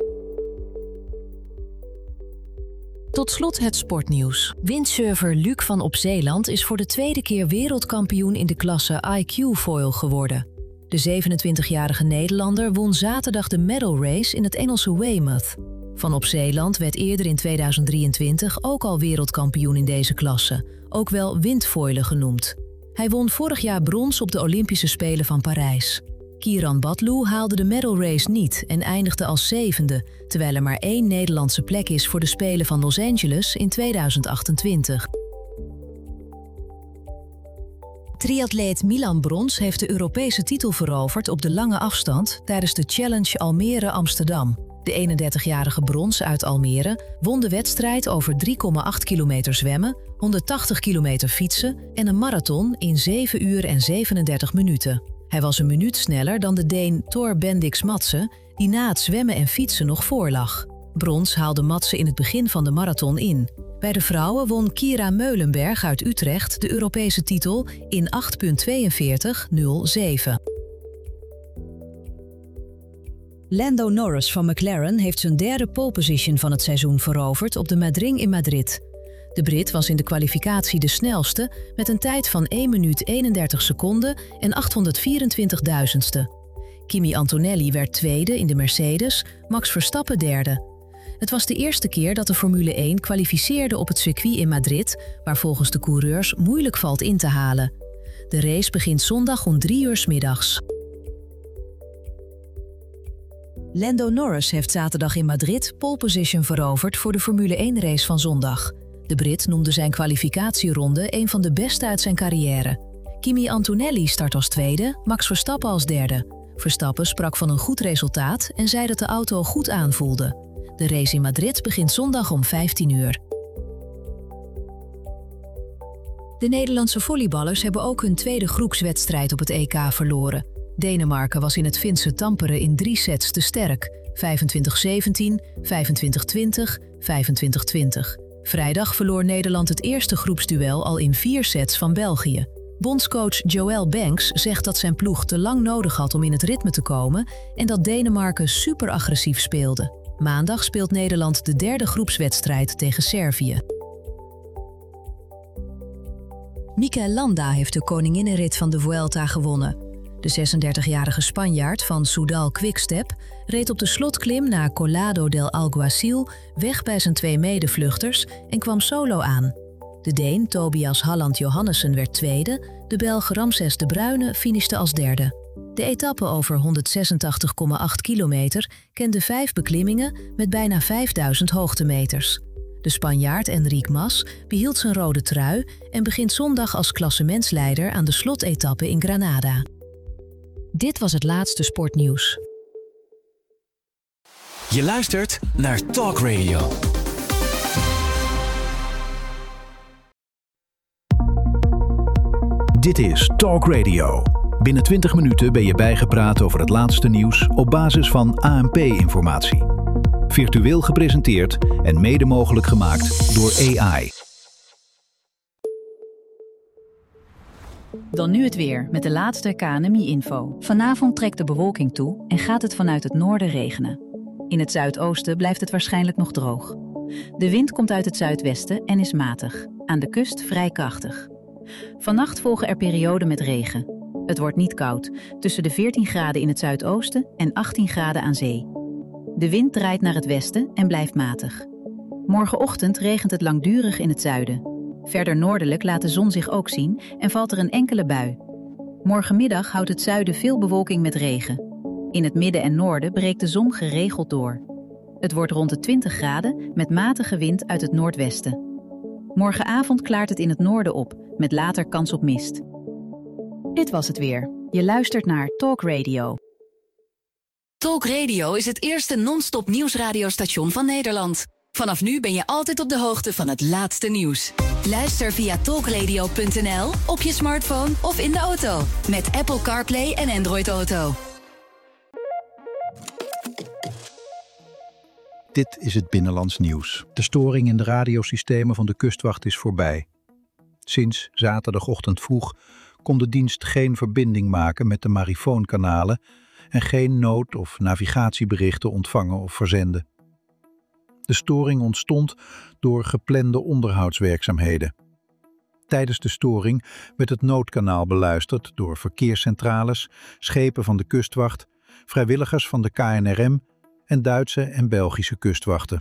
Tot slot het sportnieuws. Windsurfer Luc van Opzeeland is voor de tweede keer wereldkampioen in de klasse I Q Foil geworden. De zevenentwintigjarige Nederlander won zaterdag de medal race in het Engelse Weymouth. Van Opzeeland werd eerder in tweeduizend drieëntwintig ook al wereldkampioen in deze klasse, ook wel windfoilen genoemd. Hij won vorig jaar brons op de Olympische Spelen van Parijs. Kieran Batlu haalde de medal race niet en eindigde als zevende, terwijl er maar één Nederlandse plek is voor de Spelen van Los Angeles in tweeduizend achtentwintig. Triatleet Milan Brons heeft de Europese titel veroverd op de lange afstand tijdens de Challenge Almere Amsterdam. De eenendertigjarige Brons uit Almere won de wedstrijd over drie komma acht kilometer zwemmen, honderdtachtig kilometer fietsen en een marathon in zeven uur en zevenendertig minuten. Hij was een minuut sneller dan de Deen Thor Bendix Madsen, die na het zwemmen en fietsen nog voorlag. Brons haalde Madsen in het begin van de marathon in. Bij de vrouwen won Kira Meulenberg uit Utrecht de Europese titel in acht uur tweeënveertig nul zeven. Lando Norris van McLaren heeft zijn derde pole position van het seizoen veroverd op de Madrid in Madrid. De Brit was in de kwalificatie de snelste met een tijd van één minuut eenendertig seconden en achthonderdvierentwintigduizendste. Kimi Antonelli werd tweede in de Mercedes, Max Verstappen derde. Het was de eerste keer dat de Formule één kwalificeerde op het circuit in Madrid, waar volgens de coureurs moeilijk valt in te halen. De race begint zondag om drie uur 's middags. Lando Norris heeft zaterdag in Madrid pole position veroverd voor de Formule één race van zondag. De Brit noemde zijn kwalificatieronde een van de beste uit zijn carrière. Kimi Antonelli start als tweede, Max Verstappen als derde. Verstappen sprak van een goed resultaat en zei dat de auto goed aanvoelde. De race in Madrid begint zondag om vijftien uur. De Nederlandse volleyballers hebben ook hun tweede groepswedstrijd op het E K verloren. Denemarken was in het Finse Tampere in drie sets te sterk. vijfentwintig zeventien, vijfentwintig twintig, vijfentwintig twintig. Vrijdag verloor Nederland het eerste groepsduel al in vier sets van België. Bondscoach Joël Banks zegt dat zijn ploeg te lang nodig had om in het ritme te komen en dat Denemarken super agressief speelde. Maandag speelt Nederland de derde groepswedstrijd tegen Servië. Mikel Landa heeft de koninginnenrit van de Vuelta gewonnen. De zesendertigjarige Spanjaard van Soudal Quickstep reed op de slotklim naar Collado del Alguacil weg bij zijn twee medevluchters en kwam solo aan. De Deen Tobias Halland Johannessen werd tweede, de Belg Ramses de Bruyne finishte als derde. De etappe over honderdzesentachtig komma acht kilometer kende vijf beklimmingen met bijna vijfduizend hoogtemeters. De Spanjaard Enric Mas behield zijn rode trui en begint zondag als klassementsleider aan de slotetappe in Granada. Dit was het laatste sportnieuws. Je luistert naar Talk Radio. Dit is Talk Radio. Binnen twintig minuten ben je bijgepraat over het laatste nieuws op basis van A N P-informatie. Virtueel gepresenteerd en mede mogelijk gemaakt door A I. Dan nu het weer met de laatste K N M I-info. Vanavond trekt de bewolking toe en gaat het vanuit het noorden regenen. In het zuidoosten blijft het waarschijnlijk nog droog. De wind komt uit het zuidwesten en is matig. Aan de kust vrij krachtig. Vannacht volgen er perioden met regen. Het wordt niet koud, tussen de veertien graden in het zuidoosten en achttien graden aan zee. De wind draait naar het westen en blijft matig. Morgenochtend regent het langdurig in het zuiden. Verder noordelijk laat de zon zich ook zien en valt er een enkele bui. Morgenmiddag houdt het zuiden veel bewolking met regen. In het midden en noorden breekt de zon geregeld door. Het wordt rond de twintig graden met matige wind uit het noordwesten. Morgenavond klaart het in het noorden op, met later kans op mist. Dit was het weer. Je luistert naar Talk Radio. Talk Radio is het eerste non-stop nieuwsradiostation van Nederland. Vanaf nu ben je altijd op de hoogte van het laatste nieuws. Luister via talkradio punt n l, op je smartphone of in de auto. Met Apple CarPlay en Android Auto. Dit is het binnenlands nieuws. De storing in de radiosystemen van de kustwacht is voorbij. Sinds zaterdagochtend vroeg kon de dienst geen verbinding maken met de marifoonkanalen en geen nood- of navigatieberichten ontvangen of verzenden. De storing ontstond door geplande onderhoudswerkzaamheden. Tijdens de storing werd het noodkanaal beluisterd door verkeerscentrales, schepen van de kustwacht, vrijwilligers van de K N R M en Duitse en Belgische kustwachten.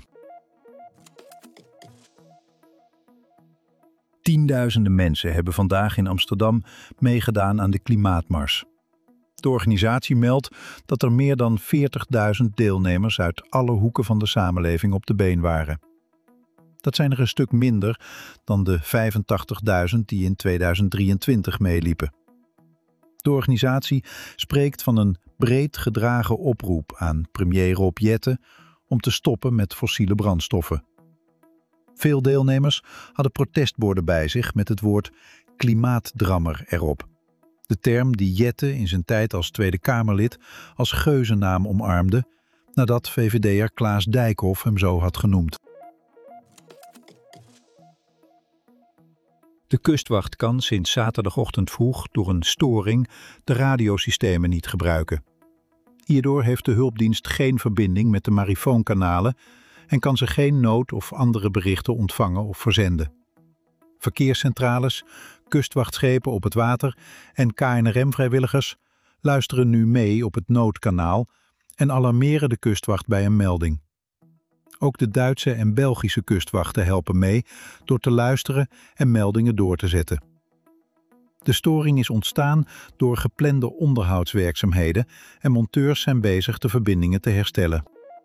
Tienduizenden mensen hebben vandaag in Amsterdam meegedaan aan de klimaatmars. De organisatie meldt dat er meer dan veertigduizend deelnemers uit alle hoeken van de samenleving op de been waren. Dat zijn er een stuk minder dan de vijfentachtigduizend die in tweeduizend drieëntwintig meeliepen. De organisatie spreekt van een breed gedragen oproep aan premier Rob Jetten om te stoppen met fossiele brandstoffen. Veel deelnemers hadden protestborden bij zich met het woord klimaatdrammer erop. De term die Jette in zijn tijd als Tweede Kamerlid als geuzennaam omarmde, nadat V V D'er Klaas Dijkhoff hem zo had genoemd. De kustwacht kan sinds zaterdagochtend vroeg door een storing de radiosystemen niet gebruiken. Hierdoor heeft de hulpdienst geen verbinding met de marifoonkanalen en kan ze geen nood- of andere berichten ontvangen of verzenden. Verkeerscentrales, kustwachtschepen op het water en K N R M-vrijwilligers luisteren nu mee op het noodkanaal en alarmeren de kustwacht bij een melding. Ook de Duitse en Belgische kustwachten helpen mee door te luisteren en meldingen door te zetten. De storing is ontstaan door geplande onderhoudswerkzaamheden en monteurs zijn bezig de verbindingen te herstellen.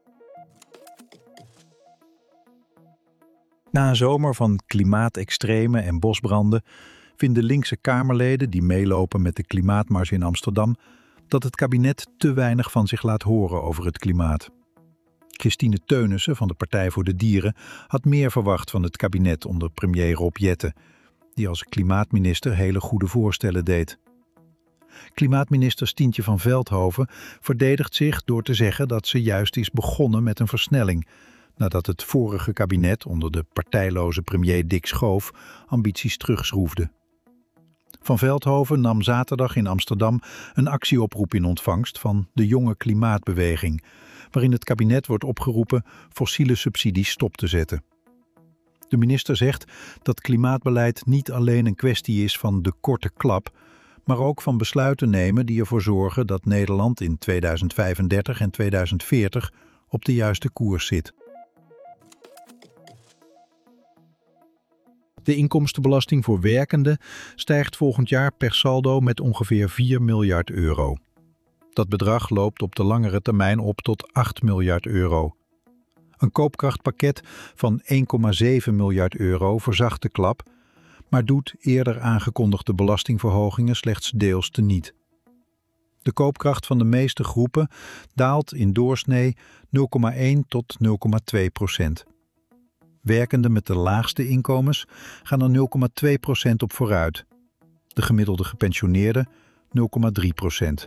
Na een zomer van klimaatextremen en bosbranden vinden linkse Kamerleden die meelopen met de klimaatmars in Amsterdam dat het kabinet te weinig van zich laat horen over het klimaat. Christine Teunissen van de Partij voor de Dieren had meer verwacht van het kabinet onder premier Rob Jetten, die als klimaatminister hele goede voorstellen deed. Klimaatminister Stientje van Veldhoven verdedigt zich door te zeggen dat ze juist is begonnen met een versnelling, nadat het vorige kabinet onder de partijloze premier Dick Schoof ambities terugschroefde. Van Veldhoven nam zaterdag in Amsterdam een actieoproep in ontvangst van de jonge klimaatbeweging, waarin het kabinet wordt opgeroepen fossiele subsidies stop te zetten. De minister zegt dat klimaatbeleid niet alleen een kwestie is van de korte klap, maar ook van besluiten nemen die ervoor zorgen dat Nederland in tweeduizend vijfendertig en tweeduizend veertig op de juiste koers zit. De inkomstenbelasting voor werkenden stijgt volgend jaar per saldo met ongeveer vier miljard euro. Dat bedrag loopt op de langere termijn op tot acht miljard euro. Een koopkrachtpakket van één komma zeven miljard euro verzacht de klap, maar doet eerder aangekondigde belastingverhogingen slechts deels teniet. De koopkracht van de meeste groepen daalt in doorsnee nul komma één tot nul komma twee procent. Werkenden met de laagste inkomens gaan er nul komma twee procent op vooruit. De gemiddelde gepensioneerden nul komma drie procent.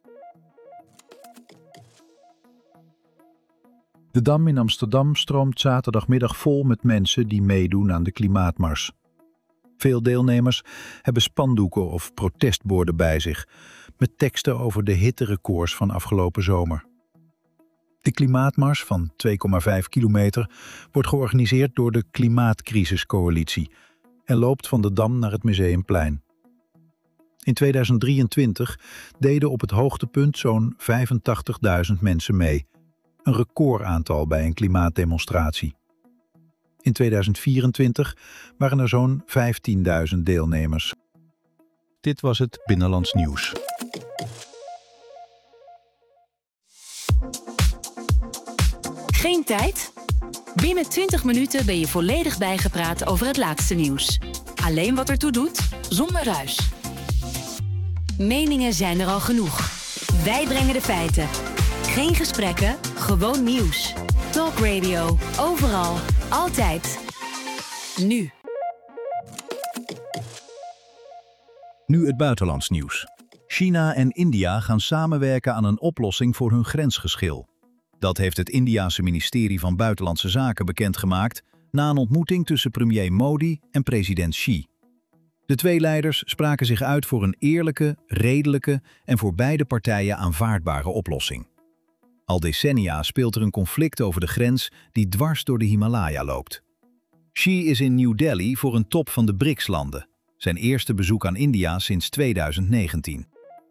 De Dam in Amsterdam stroomt zaterdagmiddag vol met mensen die meedoen aan de klimaatmars. Veel deelnemers hebben spandoeken of protestborden bij zich, met teksten over de hitterecords van afgelopen zomer. De klimaatmars van twee komma vijf kilometer wordt georganiseerd door de Klimaatcrisiscoalitie en loopt van de Dam naar het Museumplein. In tweeduizend drieëntwintig deden op het hoogtepunt zo'n vijfentachtigduizend mensen mee, een recordaantal bij een klimaatdemonstratie. In tweeduizend vierentwintig waren er zo'n vijftienduizend deelnemers. Dit was het Binnenlands Nieuws. Geen tijd? Binnen twintig minuten ben je volledig bijgepraat over het laatste nieuws. Alleen wat ertoe doet, zonder ruis. Meningen zijn er al genoeg. Wij brengen de feiten. Geen gesprekken, gewoon nieuws. Talk Radio, overal, altijd. Nu. Nu het buitenlands nieuws. China en India gaan samenwerken aan een oplossing voor hun grensgeschil. Dat heeft het Indiase ministerie van Buitenlandse Zaken bekendgemaakt na een ontmoeting tussen premier Modi en president Xi. De twee leiders spraken zich uit voor een eerlijke, redelijke en voor beide partijen aanvaardbare oplossing. Al decennia speelt er een conflict over de grens die dwars door de Himalaya loopt. Xi is in New Delhi voor een top van de B R I C S-landen, zijn eerste bezoek aan India sinds tweeduizend negentien.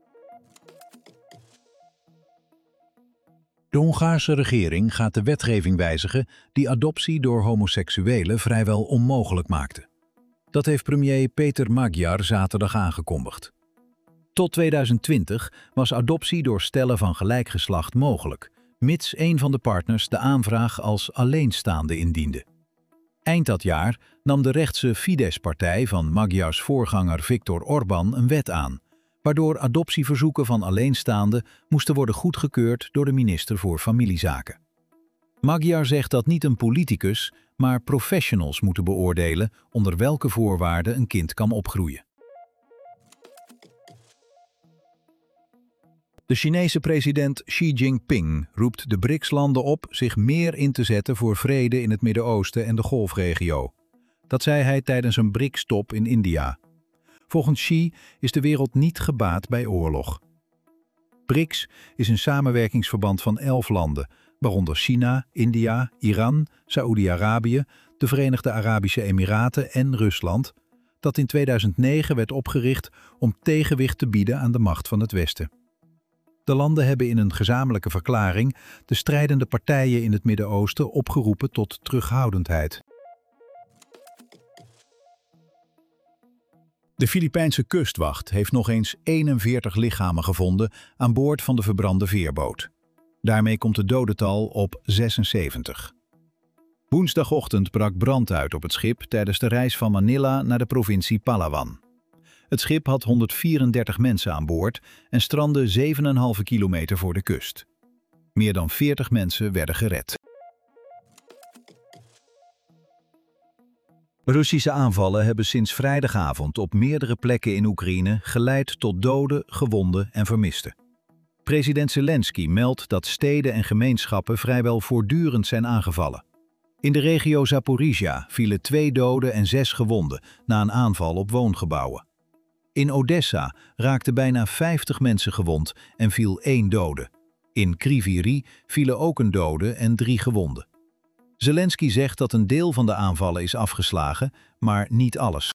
De Hongaarse regering gaat de wetgeving wijzigen die adoptie door homoseksuelen vrijwel onmogelijk maakte. Dat heeft premier Peter Magyar zaterdag aangekondigd. Tot tweeduizend twintig was adoptie door stellen van gelijk geslacht mogelijk, mits een van de partners de aanvraag als alleenstaande indiende. Eind dat jaar nam de rechtse Fidesz-partij van Magyars voorganger Viktor Orbán een wet aan, waardoor adoptieverzoeken van alleenstaanden moesten worden goedgekeurd door de minister voor Familiezaken. Magyar zegt dat niet een politicus, maar professionals moeten beoordelen onder welke voorwaarden een kind kan opgroeien. De Chinese president Xi Jinping roept de B R I C S-landen op zich meer in te zetten voor vrede in het Midden-Oosten en de Golfregio. Dat zei hij tijdens een B R I C S-top in India. Volgens Xi is de wereld niet gebaat bij oorlog. B R I C S is een samenwerkingsverband van elf landen, waaronder China, India, Iran, Saoedi-Arabië, de Verenigde Arabische Emiraten en Rusland, dat in tweeduizend negen werd opgericht om tegenwicht te bieden aan de macht van het Westen. De landen hebben in een gezamenlijke verklaring de strijdende partijen in het Midden-Oosten opgeroepen tot terughoudendheid. De Filipijnse kustwacht heeft nog eens eenenveertig lichamen gevonden aan boord van de verbrande veerboot. Daarmee komt het dodental op zesenzeventig. Woensdagochtend brak brand uit op het schip tijdens de reis van Manila naar de provincie Palawan. Het schip had honderdvierendertig mensen aan boord en strandde zeven komma vijf kilometer voor de kust. Meer dan veertig mensen werden gered. Russische aanvallen hebben sinds vrijdagavond op meerdere plekken in Oekraïne geleid tot doden, gewonden en vermisten. President Zelensky meldt dat steden en gemeenschappen vrijwel voortdurend zijn aangevallen. In de regio Zaporizhia vielen twee doden en zes gewonden na een aanval op woongebouwen. In Odessa raakten bijna vijftig mensen gewond en viel één dode. In Kryvyi Rih vielen ook een dode en drie gewonden. Zelensky zegt dat een deel van de aanvallen is afgeslagen, maar niet alles.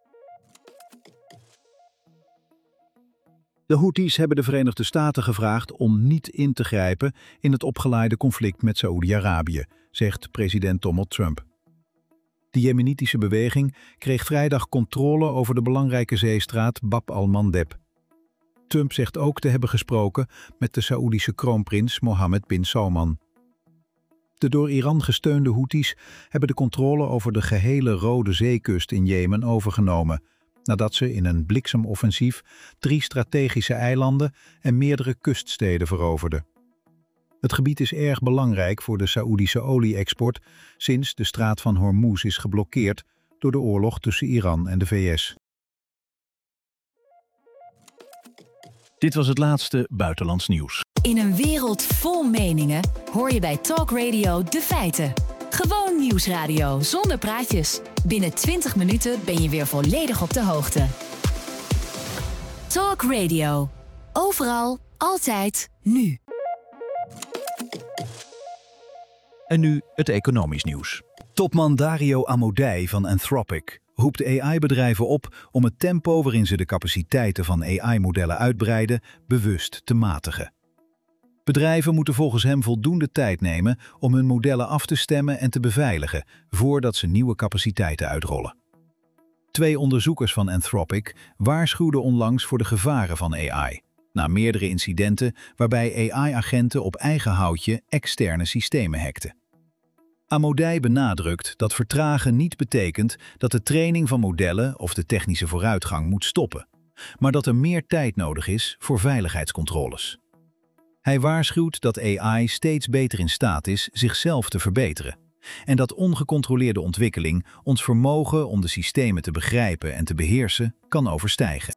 De Houthis hebben de Verenigde Staten gevraagd om niet in te grijpen in het opgeleide conflict met Saoedi-Arabië, zegt president Donald Trump. De Jemenitische beweging kreeg vrijdag controle over de belangrijke zeestraat Bab al-Mandeb. Trump zegt ook te hebben gesproken met de Saoedische kroonprins Mohammed bin Salman. De door Iran gesteunde Houthis hebben de controle over de gehele Rode Zeekust in Jemen overgenomen, nadat ze in een bliksemoffensief drie strategische eilanden en meerdere kuststeden veroverden. Het gebied is erg belangrijk voor de Saoedische olie-export sinds de straat van Hormuz is geblokkeerd door de oorlog tussen Iran en de V S. Dit was het laatste buitenlands nieuws. In een wereld vol meningen hoor je bij Talk Radio de feiten. Gewoon nieuwsradio zonder praatjes. Binnen twintig minuten ben je weer volledig op de hoogte. Talk Radio. Overal, altijd, nu. En nu het economisch nieuws. Topman Dario Amodei van Anthropic roept A I-bedrijven op om het tempo waarin ze de capaciteiten van A I-modellen uitbreiden bewust te matigen. Bedrijven moeten volgens hem voldoende tijd nemen om hun modellen af te stemmen en te beveiligen voordat ze nieuwe capaciteiten uitrollen. Twee onderzoekers van Anthropic waarschuwden onlangs voor de gevaren van A I, na meerdere incidenten waarbij A I-agenten op eigen houtje externe systemen hackten. Amodei benadrukt dat vertragen niet betekent dat de training van modellen of de technische vooruitgang moet stoppen, maar dat er meer tijd nodig is voor veiligheidscontroles. Hij waarschuwt dat A I steeds beter in staat is zichzelf te verbeteren en dat ongecontroleerde ontwikkeling ons vermogen om de systemen te begrijpen en te beheersen kan overstijgen.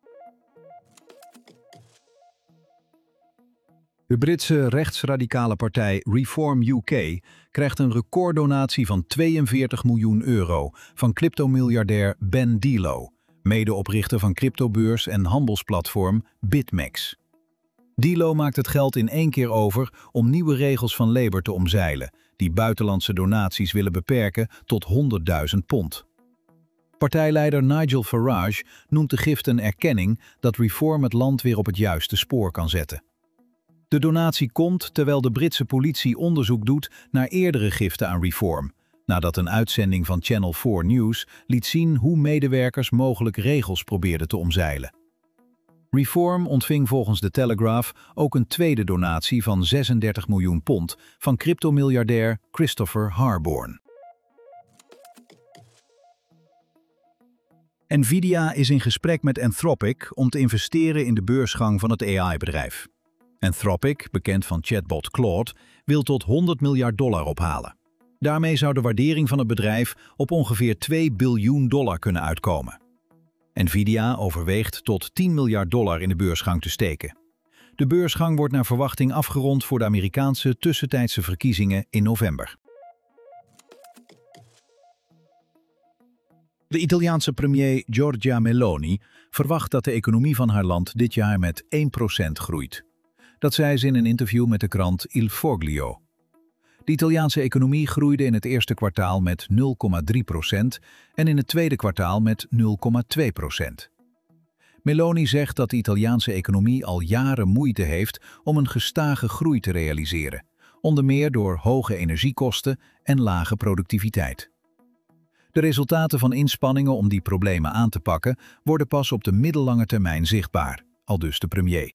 De Britse rechtsradicale partij Reform U K krijgt een recorddonatie van tweeënveertig miljoen euro van cryptomiljardair Ben Dilo, medeoprichter van cryptobeurs en handelsplatform BitMEX. Dilo maakt het geld in één keer over om nieuwe regels van Labour te omzeilen, die buitenlandse donaties willen beperken tot honderdduizend pond. Partijleider Nigel Farage noemt de gift een erkenning dat Reform het land weer op het juiste spoor kan zetten. De donatie komt terwijl de Britse politie onderzoek doet naar eerdere giften aan Reform, nadat een uitzending van Channel vier News liet zien hoe medewerkers mogelijk regels probeerden te omzeilen. Reform ontving volgens de Telegraph ook een tweede donatie van zesendertig miljoen pond van cryptomiljardair Christopher Harborn. Nvidia is in gesprek met Anthropic om te investeren in de beursgang van het A I-bedrijf. Anthropic, bekend van chatbot Claude, wil tot honderd miljard dollar ophalen. Daarmee zou de waardering van het bedrijf op ongeveer twee biljoen dollar kunnen uitkomen. Nvidia overweegt tot tien miljard dollar in de beursgang te steken. De beursgang wordt naar verwachting afgerond voor de Amerikaanse tussentijdse verkiezingen in november. De Italiaanse premier Giorgia Meloni verwacht dat de economie van haar land dit jaar met één procent groeit. Dat zei ze in een interview met de krant Il Foglio. De Italiaanse economie groeide in het eerste kwartaal met nul komma drie procent en in het tweede kwartaal met nul komma twee procent. Meloni zegt dat de Italiaanse economie al jaren moeite heeft om een gestage groei te realiseren, onder meer door hoge energiekosten en lage productiviteit. De resultaten van inspanningen om die problemen aan te pakken worden pas op de middellange termijn zichtbaar, aldus de premier.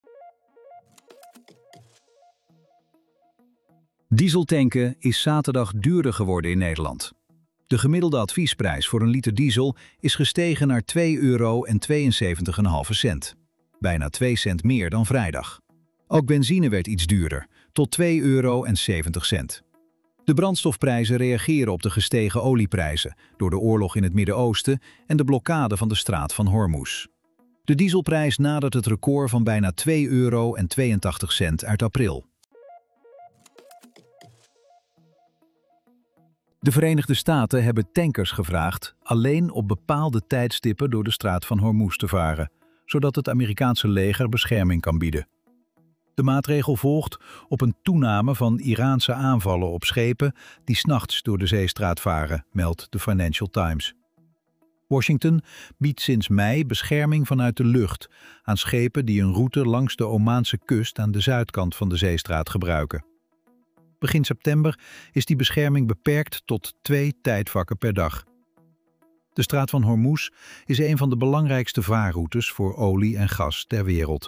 Dieseltanken is zaterdag duurder geworden in Nederland. De gemiddelde adviesprijs voor een liter diesel is gestegen naar twee euro en tweeënzeventig komma vijf cent. Bijna twee cent meer dan vrijdag. Ook benzine werd iets duurder, tot twee euro en zeventig cent. De brandstofprijzen reageren op de gestegen olieprijzen door de oorlog in het Midden-Oosten en de blokkade van de straat van Hormuz. De dieselprijs nadert het record van bijna twee euro en tweeëntachtig cent uit april. De Verenigde Staten hebben tankers gevraagd alleen op bepaalde tijdstippen door de straat van Hormuz te varen, zodat het Amerikaanse leger bescherming kan bieden. De maatregel volgt op een toename van Iraanse aanvallen op schepen die 's nachts door de zeestraat varen, meldt de Financial Times. Washington biedt sinds mei bescherming vanuit de lucht aan schepen die een route langs de Omaanse kust aan de zuidkant van de zeestraat gebruiken. Begin september is die bescherming beperkt tot twee tijdvakken per dag. De straat van Hormuz is een van de belangrijkste vaarroutes voor olie en gas ter wereld.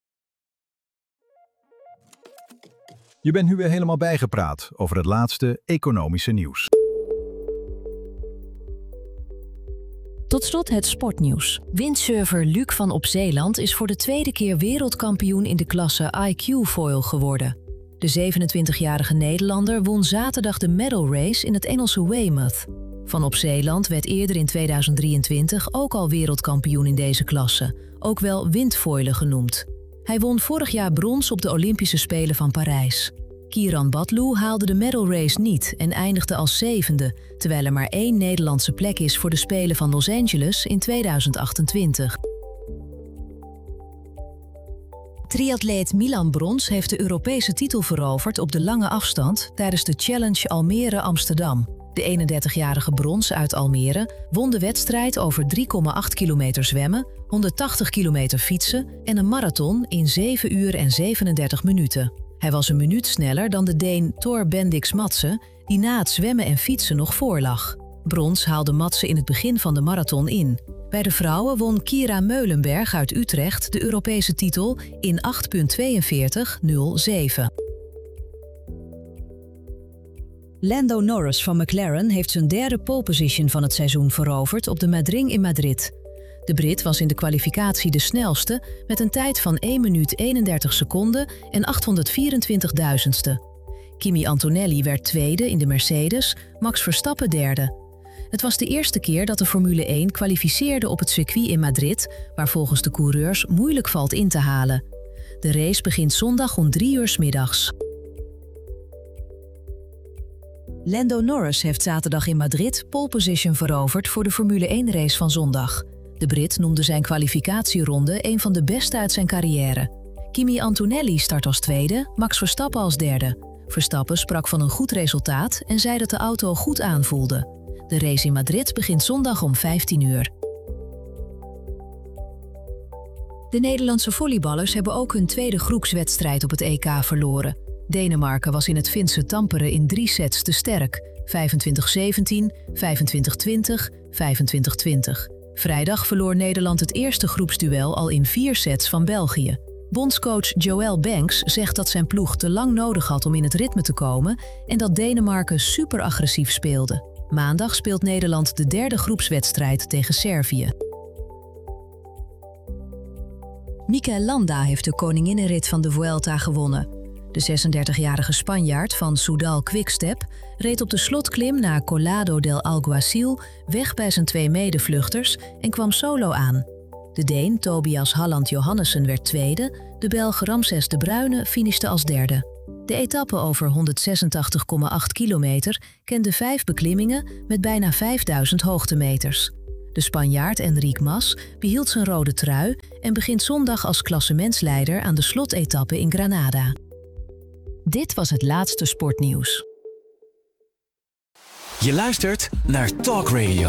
Je bent nu weer helemaal bijgepraat over het laatste economische nieuws. Tot slot het sportnieuws. Windsurfer Luc van Opzeeland is voor de tweede keer wereldkampioen in de klasse I Q Foil geworden. De zevenentwintigjarige Nederlander won zaterdag de medal race in het Engelse Weymouth. Van Opzeeland werd eerder in tweeduizend drieëntwintig ook al wereldkampioen in deze klasse, ook wel windfoilen genoemd. Hij won vorig jaar brons op de Olympische Spelen van Parijs. Kieran Batlu haalde de medal race niet en eindigde als zevende, terwijl er maar één Nederlandse plek is voor de Spelen van Los Angeles in tweeduizend achtentwintig. Triatleet Milan Brons heeft de Europese titel veroverd op de lange afstand tijdens de Challenge Almere Amsterdam. De eenendertigjarige Brons uit Almere won de wedstrijd over drie komma acht kilometer zwemmen, honderdtachtig kilometer fietsen en een marathon in zeven uur en zevenendertig minuten. Hij was een minuut sneller dan de Deen Thor Bendix Madsen, die na het zwemmen en fietsen nog voorlag. Brons haalde Madsen in het begin van de marathon in. Bij de vrouwen won Kira Meulenberg uit Utrecht de Europese titel in acht uur tweeënveertig nul zeven. Lando Norris van McLaren heeft zijn derde pole position van het seizoen veroverd op de Madrid in Madrid. De Brit was in de kwalificatie de snelste met een tijd van één minuut eenendertig seconden en achthonderdvierentwintigduizendste. Kimi Antonelli werd tweede in de Mercedes, Max Verstappen derde. Het was de eerste keer dat de Formule één kwalificeerde op het circuit in Madrid, waar volgens de coureurs moeilijk valt in te halen. De race begint zondag om drie uur 's middags. Lando Norris heeft zaterdag in Madrid pole position veroverd voor de Formule één race van zondag. De Brit noemde zijn kwalificatieronde een van de beste uit zijn carrière. Kimi Antonelli start als tweede, Max Verstappen als derde. Verstappen sprak van een goed resultaat en zei dat de auto goed aanvoelde. De race in Madrid begint zondag om vijftien uur. De Nederlandse volleyballers hebben ook hun tweede groepswedstrijd op het E K verloren. Denemarken was in het Finse Tampere in drie sets te sterk. vijfentwintig zeventien, vijfentwintig twintig, vijfentwintig twintig. Vrijdag verloor Nederland het eerste groepsduel al in vier sets van België. Bondscoach Joël Banks zegt dat zijn ploeg te lang nodig had om in het ritme te komen en dat Denemarken super agressief speelde. Maandag speelt Nederland de derde groepswedstrijd tegen Servië. Mikel Landa heeft de koninginnenrit van de Vuelta gewonnen. De zesendertigjarige Spanjaard van Soudal Quickstep reed op de slotklim naar Collado del Alguacil weg bij zijn twee medevluchters en kwam solo aan. De Deen Tobias Halland Johannessen werd tweede, de Belg Ramses de Bruyne finishte als derde. De etappe over honderdzesentachtig komma acht kilometer kende vijf beklimmingen met bijna vijfduizend hoogtemeters. De Spanjaard Enric Mas behield zijn rode trui en begint zondag als klassementsleider aan de slotetappe in Granada. Dit was het laatste sportnieuws. Je luistert naar Talk Radio.